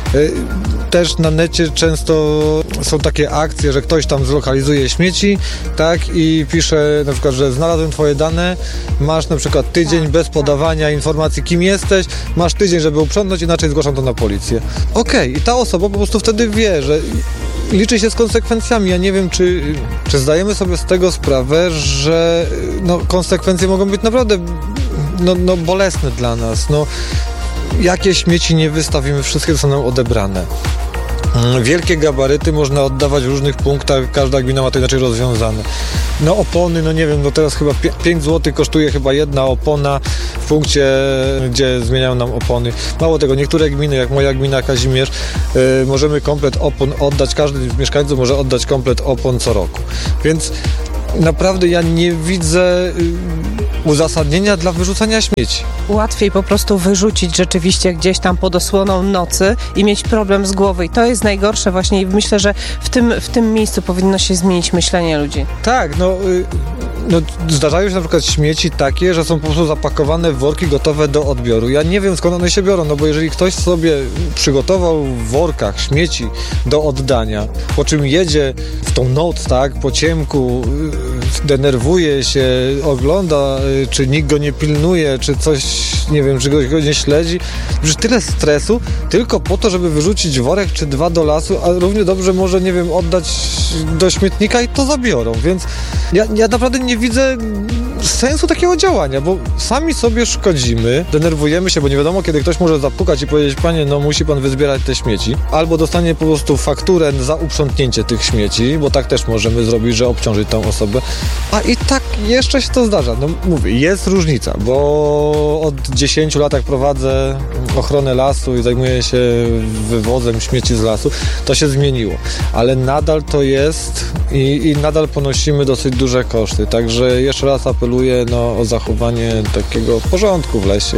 Też na necie często są takie akcje, że ktoś tam zlokalizuje śmieci, tak, i pisze na przykład, że znalazłem twoje dane, masz na przykład tydzień bez podawania informacji, kim jesteś, masz tydzień, żeby uprzątnąć, inaczej zgłaszam to na policję. Okej, i ta osoba po prostu wtedy wie, że liczy się z konsekwencjami. Ja nie wiem, czy zdajemy sobie z tego sprawę, że konsekwencje mogą być naprawdę bolesne dla nas. Jakie śmieci nie wystawimy, wszystkie zostaną odebrane. Wielkie gabaryty można oddawać w różnych punktach, każda gmina ma to inaczej rozwiązane. Opony, nie wiem, teraz chyba 5 zł kosztuje chyba jedna opona w punkcie, gdzie zmieniają nam opony. Mało tego, niektóre gminy, jak moja gmina Kazimierz, możemy komplet opon oddać, każdy z mieszkańców może oddać komplet opon co roku. Więc naprawdę ja nie widzę uzasadnienia dla wyrzucania śmieci. Łatwiej po prostu wyrzucić rzeczywiście gdzieś tam pod osłoną nocy i mieć problem z głowy. I to jest najgorsze właśnie i myślę, że w tym miejscu powinno się zmienić myślenie ludzi. Tak, zdarzają się na przykład śmieci takie, że są po prostu zapakowane w worki gotowe do odbioru. Ja nie wiem, skąd one się biorą, bo jeżeli ktoś sobie przygotował w workach śmieci do oddania, po czym jedzie w tą noc, tak, po ciemku, denerwuje się, ogląda, czy nikt go nie pilnuje, czy coś, nie wiem, czy go nie śledzi. Przecież tyle stresu tylko po to, żeby wyrzucić worek czy 2 do lasu, a równie dobrze może, nie wiem, oddać do śmietnika i to zabiorą. Więc ja naprawdę nie widzę sensu takiego działania, bo sami sobie szkodzimy, denerwujemy się, bo nie wiadomo, kiedy ktoś może zapukać i powiedzieć: panie, musi pan wyzbierać te śmieci, albo dostanie po prostu fakturę za uprzątnięcie tych śmieci, bo tak też możemy zrobić, że obciążyć tą osobę, a i tak jeszcze się to zdarza. Mówię, jest różnica, bo od 10 lat jak prowadzę ochronę lasu i zajmuję się wywozem śmieci z lasu, to się zmieniło, ale nadal to jest i nadal ponosimy dosyć duże koszty, także jeszcze raz apeluję o zachowanie takiego porządku w lesie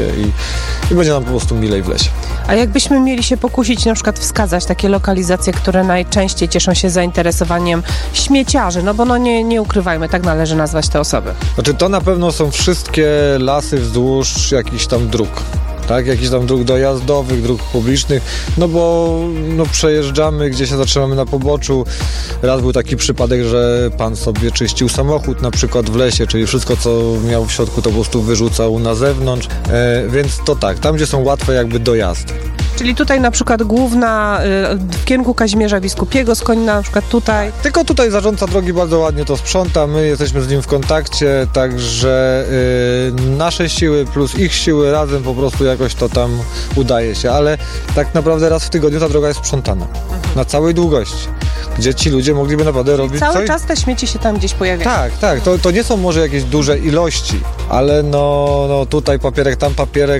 i będzie nam po prostu milej w lesie. A jakbyśmy mieli się pokusić, na przykład wskazać takie lokalizacje, które najczęściej cieszą się zainteresowaniem śmieciarzy, bo nie ukrywajmy, tak należy nazwać te osoby. Znaczy to na pewno są wszystkie lasy wzdłuż jakichś tam dróg. Tak, jakichś tam dróg dojazdowych, dróg publicznych, bo przejeżdżamy, gdzie się zatrzymamy na poboczu. Raz był taki przypadek, że pan sobie czyścił samochód na przykład w lesie, czyli wszystko, co miał w środku, to po prostu wyrzucał na zewnątrz, więc to tak, tam, gdzie są łatwe jakby dojazdy. Czyli tutaj na przykład główna w kierunku Kazimierza Biskupiego, Skonina na przykład tutaj. Tylko tutaj zarządca drogi bardzo ładnie to sprząta, my jesteśmy z nim w kontakcie, także nasze siły plus ich siły razem po prostu jakoś to tam udaje się, ale tak naprawdę raz w tygodniu ta droga jest sprzątana na całej długości, gdzie ci ludzie mogliby naprawdę robić cały czas te śmieci się tam gdzieś pojawiają. Tak, to nie są może jakieś duże ilości, ale tutaj papierek, tam papierek,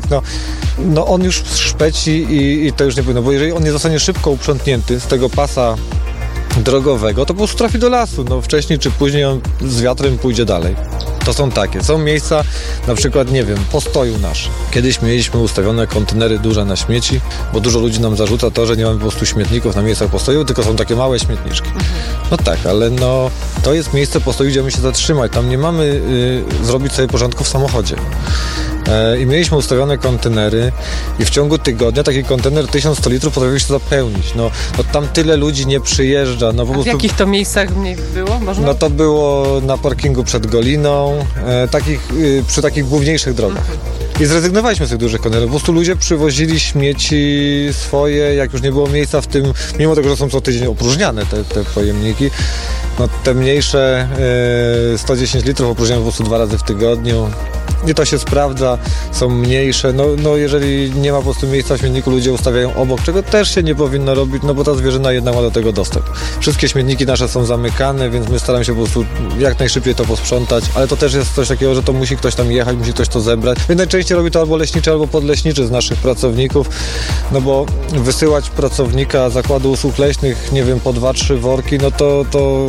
on już szpeci i to już nie powinno, bo jeżeli on nie zostanie szybko uprzątnięty z tego pasa drogowego, to po prostu trafi do lasu, wcześniej czy później on z wiatrem pójdzie dalej. to są takie. Są miejsca, na przykład, nie wiem, postoju nasz. Kiedyś mieliśmy ustawione kontenery duże na śmieci, bo dużo ludzi nam zarzuca to, że nie mamy po prostu śmietników na miejscach postoju, tylko są takie małe śmietniczki. No tak, ale no to jest miejsce postoju, gdzie mamy się zatrzymać. Tam nie mamy zrobić sobie porządku w samochodzie. I mieliśmy ustawione kontenery i w ciągu tygodnia taki kontener 1100 litrów potrafił się zapełnić. No tam tyle ludzi nie przyjeżdża. No, po prostu, w jakich to miejscach mniej było? Można? No to było na parkingu przed Goliną, przy takich główniejszych drogach. I zrezygnowaliśmy z tych dużych kontenerów. Po prostu ludzie przywozili śmieci swoje, jak już nie było miejsca w tym, mimo tego, że są co tydzień opróżniane te pojemniki. No te mniejsze 110 litrów opróżniamy po prostu 2 razy w tygodniu. I to się sprawdza, są mniejsze. No jeżeli nie ma po prostu miejsca w śmietniku, ludzie ustawiają obok, czego też się nie powinno robić, no bo ta zwierzyna jednak ma do tego dostęp. Wszystkie śmietniki nasze są zamykane, więc my staramy się po prostu jak najszybciej to posprzątać, ale to też jest coś takiego, że to musi ktoś tam jechać, musi ktoś to zebrać. Więc najczęściej robi to albo leśniczy, albo podleśniczy z naszych pracowników, no bo wysyłać pracownika zakładu usług leśnych, nie wiem, po 2-3 worki, no to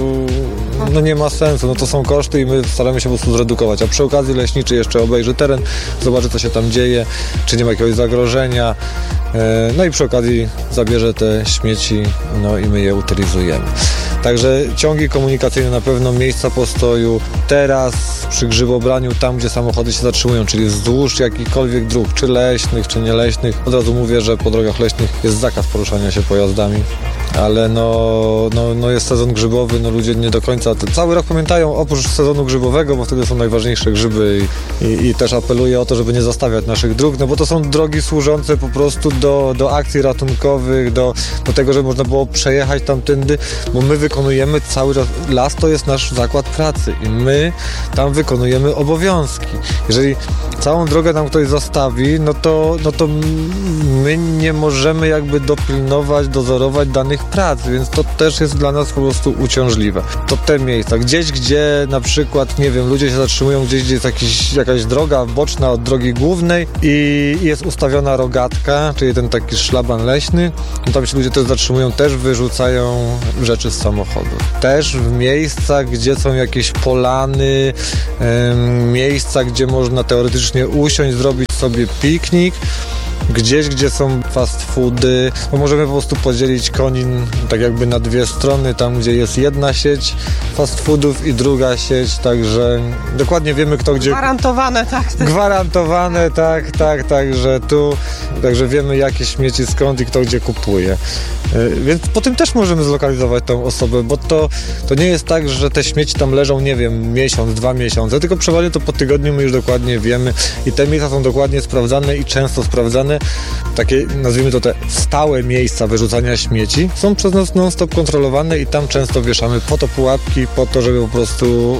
nie ma sensu, no to są koszty i my staramy się po prostu zredukować, a przy okazji leśniczy jeszcze obejrzy teren, zobaczy, co się tam dzieje, czy nie ma jakiegoś zagrożenia, no i przy okazji zabierze te śmieci, no i my je utylizujemy. Także ciągi komunikacyjne na pewno, miejsca postoju, teraz przy grzybobraniu, tam gdzie samochody się zatrzymują, czyli wzdłuż jakichkolwiek dróg, czy leśnych, czy nieleśnych. Od razu mówię, że po drogach leśnych jest zakaz poruszania się pojazdami, ale no jest sezon grzybowy, no ludzie nie do końca cały rok pamiętają, oprócz sezonu grzybowego, bo wtedy są najważniejsze grzyby i też apeluję o to, żeby nie zostawiać naszych dróg, no bo to są drogi służące po prostu do akcji ratunkowych, do tego, żeby można było przejechać tamtędy, bo my wykonujemy cały czas, las to jest nasz zakład pracy i my tam wykonujemy obowiązki. Jeżeli całą drogę tam ktoś zostawi, no to my nie możemy jakby dopilnować, dozorować danych prac, więc to też jest dla nas po prostu uciążliwe. To te miejsca, gdzieś gdzie na przykład, nie wiem, ludzie się zatrzymują gdzieś, gdzie jest jakaś droga boczna od drogi głównej i jest ustawiona rogatka, czyli ten taki szlaban leśny, no tam się ludzie też zatrzymują, też wyrzucają rzeczy z samochodu. Też w miejscach, gdzie są jakieś polany, miejsca, gdzie można teoretycznie usiąść, zrobić sobie piknik, gdzieś, gdzie są fast foody, bo możemy po prostu podzielić Konin tak jakby na 2 strony, tam gdzie jest jedna sieć fast foodów i druga sieć, także dokładnie wiemy, kto gdzie... Gwarantowane, tak. Gwarantowane, tak, także wiemy, jakie śmieci skąd i kto gdzie kupuje. Więc po tym też możemy zlokalizować tą osobę, bo to nie jest tak, że te śmieci tam leżą, nie wiem, miesiąc, 2 miesiące, tylko przeważnie to po tygodniu my już dokładnie wiemy i te miejsca są dokładnie sprawdzane i często sprawdzane. Takie, nazwijmy to, te stałe miejsca wyrzucania śmieci są przez nas non-stop kontrolowane i tam często wieszamy po to pułapki, po to, żeby po prostu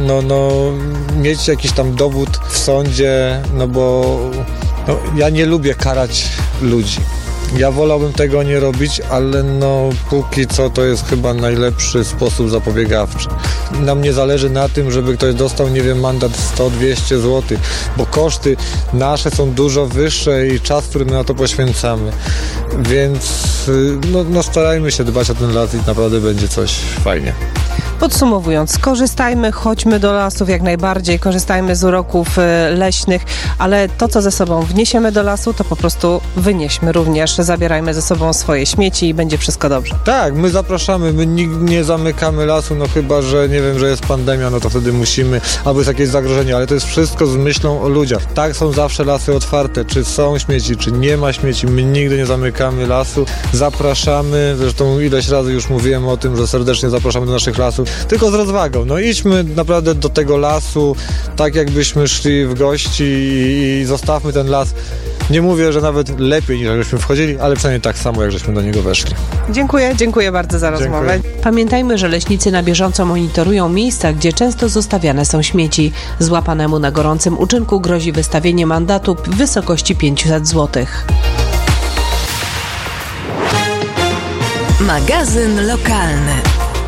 mieć jakiś tam dowód w sądzie, no bo ja nie lubię karać ludzi. Ja wolałbym tego nie robić, ale póki co to jest chyba najlepszy sposób zapobiegawczy. Nam nie zależy na tym, żeby ktoś dostał, nie wiem, mandat 100-200 zł, bo koszty nasze są dużo wyższe i czas, który my na to poświęcamy. Więc starajmy się dbać o ten las i naprawdę będzie coś fajnie. Podsumowując, korzystajmy, chodźmy do lasów jak najbardziej, korzystajmy z uroków leśnych, ale to, co ze sobą wniesiemy do lasu, to po prostu wynieśmy również. Zabierajmy ze sobą swoje śmieci i będzie wszystko dobrze. Tak, my zapraszamy, my nie zamykamy lasu, chyba, że nie wiem, że jest pandemia, to wtedy musimy, albo jest jakieś zagrożenie, ale to jest wszystko z myślą o ludziach. Tak, są zawsze lasy otwarte, czy są śmieci, czy nie ma śmieci, my nigdy nie zamykamy lasu, zapraszamy, zresztą ileś razy już mówiłem o tym, że serdecznie zapraszamy do naszych lasów, tylko z rozwagą. Idźmy naprawdę do tego lasu, tak jakbyśmy szli w gości i zostawmy ten las. Nie mówię, że nawet lepiej niż jakbyśmy wchodzili, ale przynajmniej tak samo, jak żeśmy do niego weszli. Dziękuję bardzo za rozmowę. Dziękuję. Pamiętajmy, że leśnicy na bieżąco monitorują miejsca, gdzie często zostawiane są śmieci. Złapanemu na gorącym uczynku grozi wystawienie mandatu w wysokości 500 zł. Magazyn lokalny.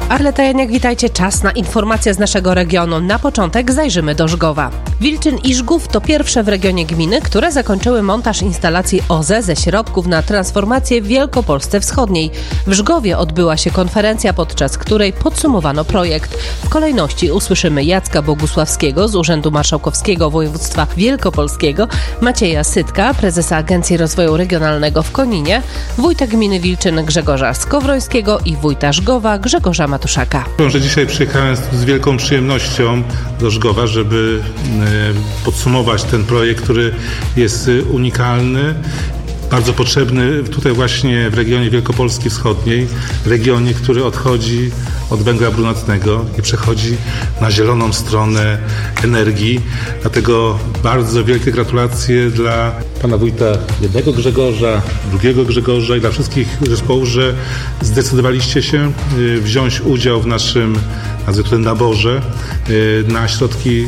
Arleta Janiak, witajcie. Czas na informacje z naszego regionu. Na początek zajrzymy do Żgowa. Wilczyn i Żgów to pierwsze w regionie gminy, które zakończyły montaż instalacji OZE ze środków na transformację w Wielkopolsce Wschodniej. W Żgowie odbyła się konferencja, podczas której podsumowano projekt. W kolejności usłyszymy Jacka Bogusławskiego z Urzędu Marszałkowskiego Województwa Wielkopolskiego, Macieja Sytka, prezesa Agencji Rozwoju Regionalnego w Koninie, wójta gminy Wilczyn Grzegorza Skowrońskiego i wójta Żgowa Grzegorza Matuszaka. Że dzisiaj przyjechałem z wielką przyjemnością do Żgowa, żeby podsumować ten projekt, który jest unikalny, bardzo potrzebny tutaj właśnie w regionie Wielkopolski Wschodniej, regionie, który odchodzi od węgla brunatnego i przechodzi na zieloną stronę energii. Dlatego bardzo wielkie gratulacje dla pana wójta jednego Grzegorza, drugiego Grzegorza i dla wszystkich zespołów, że zdecydowaliście się wziąć udział w naszym naborze na środki,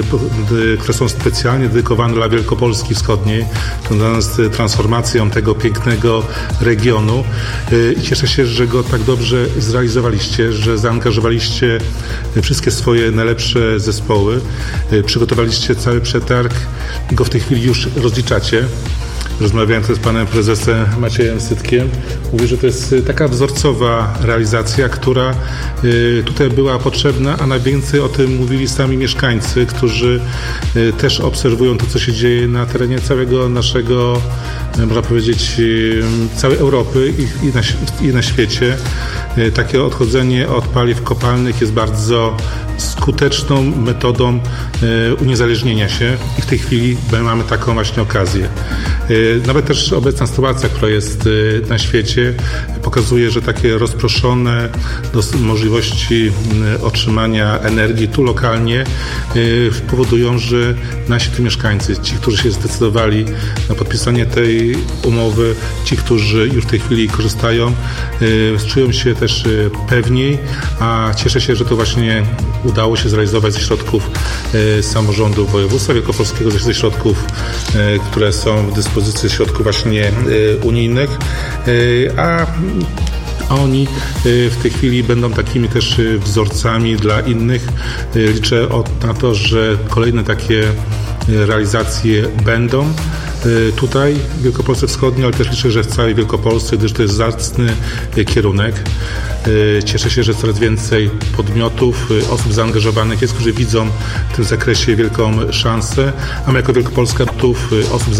które są specjalnie dedykowane dla Wielkopolski Wschodniej, związane z transformacją tego pięknego regionu. I cieszę się, że go tak dobrze zrealizowaliście, że zaangażowaliście wszystkie swoje najlepsze zespoły, przygotowaliście cały przetarg i go w tej chwili już rozliczacie. Rozmawiałem z panem prezesem Maciejem Sytkiem. Mówi, że to jest taka wzorcowa realizacja, która tutaj była potrzebna, a najwięcej o tym mówili sami mieszkańcy, którzy też obserwują to, co się dzieje na terenie całego naszego, można powiedzieć, całej Europy i na świecie. Takie odchodzenie od paliw kopalnych jest bardzo skuteczną metodą uniezależnienia się i w tej chwili mamy taką właśnie okazję. Nawet też obecna sytuacja, która jest na świecie, pokazuje, że takie rozproszone możliwości otrzymania energii tu lokalnie powodują, że nasi tu mieszkańcy, ci, którzy się zdecydowali na podpisanie tej umowy, ci, którzy już w tej chwili korzystają, czują się też pewniej, a cieszę się, że to właśnie udało się zrealizować ze środków samorządu województwa wielkopolskiego, ze środków, które są w dyspozycji środków właśnie unijnych, a oni w tej chwili będą takimi też wzorcami dla innych. Liczę na to, że kolejne takie realizacje będą tutaj w Wielkopolsce Wschodniej, ale też liczę, że w całej Wielkopolsce, gdyż to jest zacny kierunek. Cieszę się, że coraz więcej podmiotów, osób zaangażowanych jest, którzy widzą w tym zakresie wielką szansę, a my jako Wielkopolska osób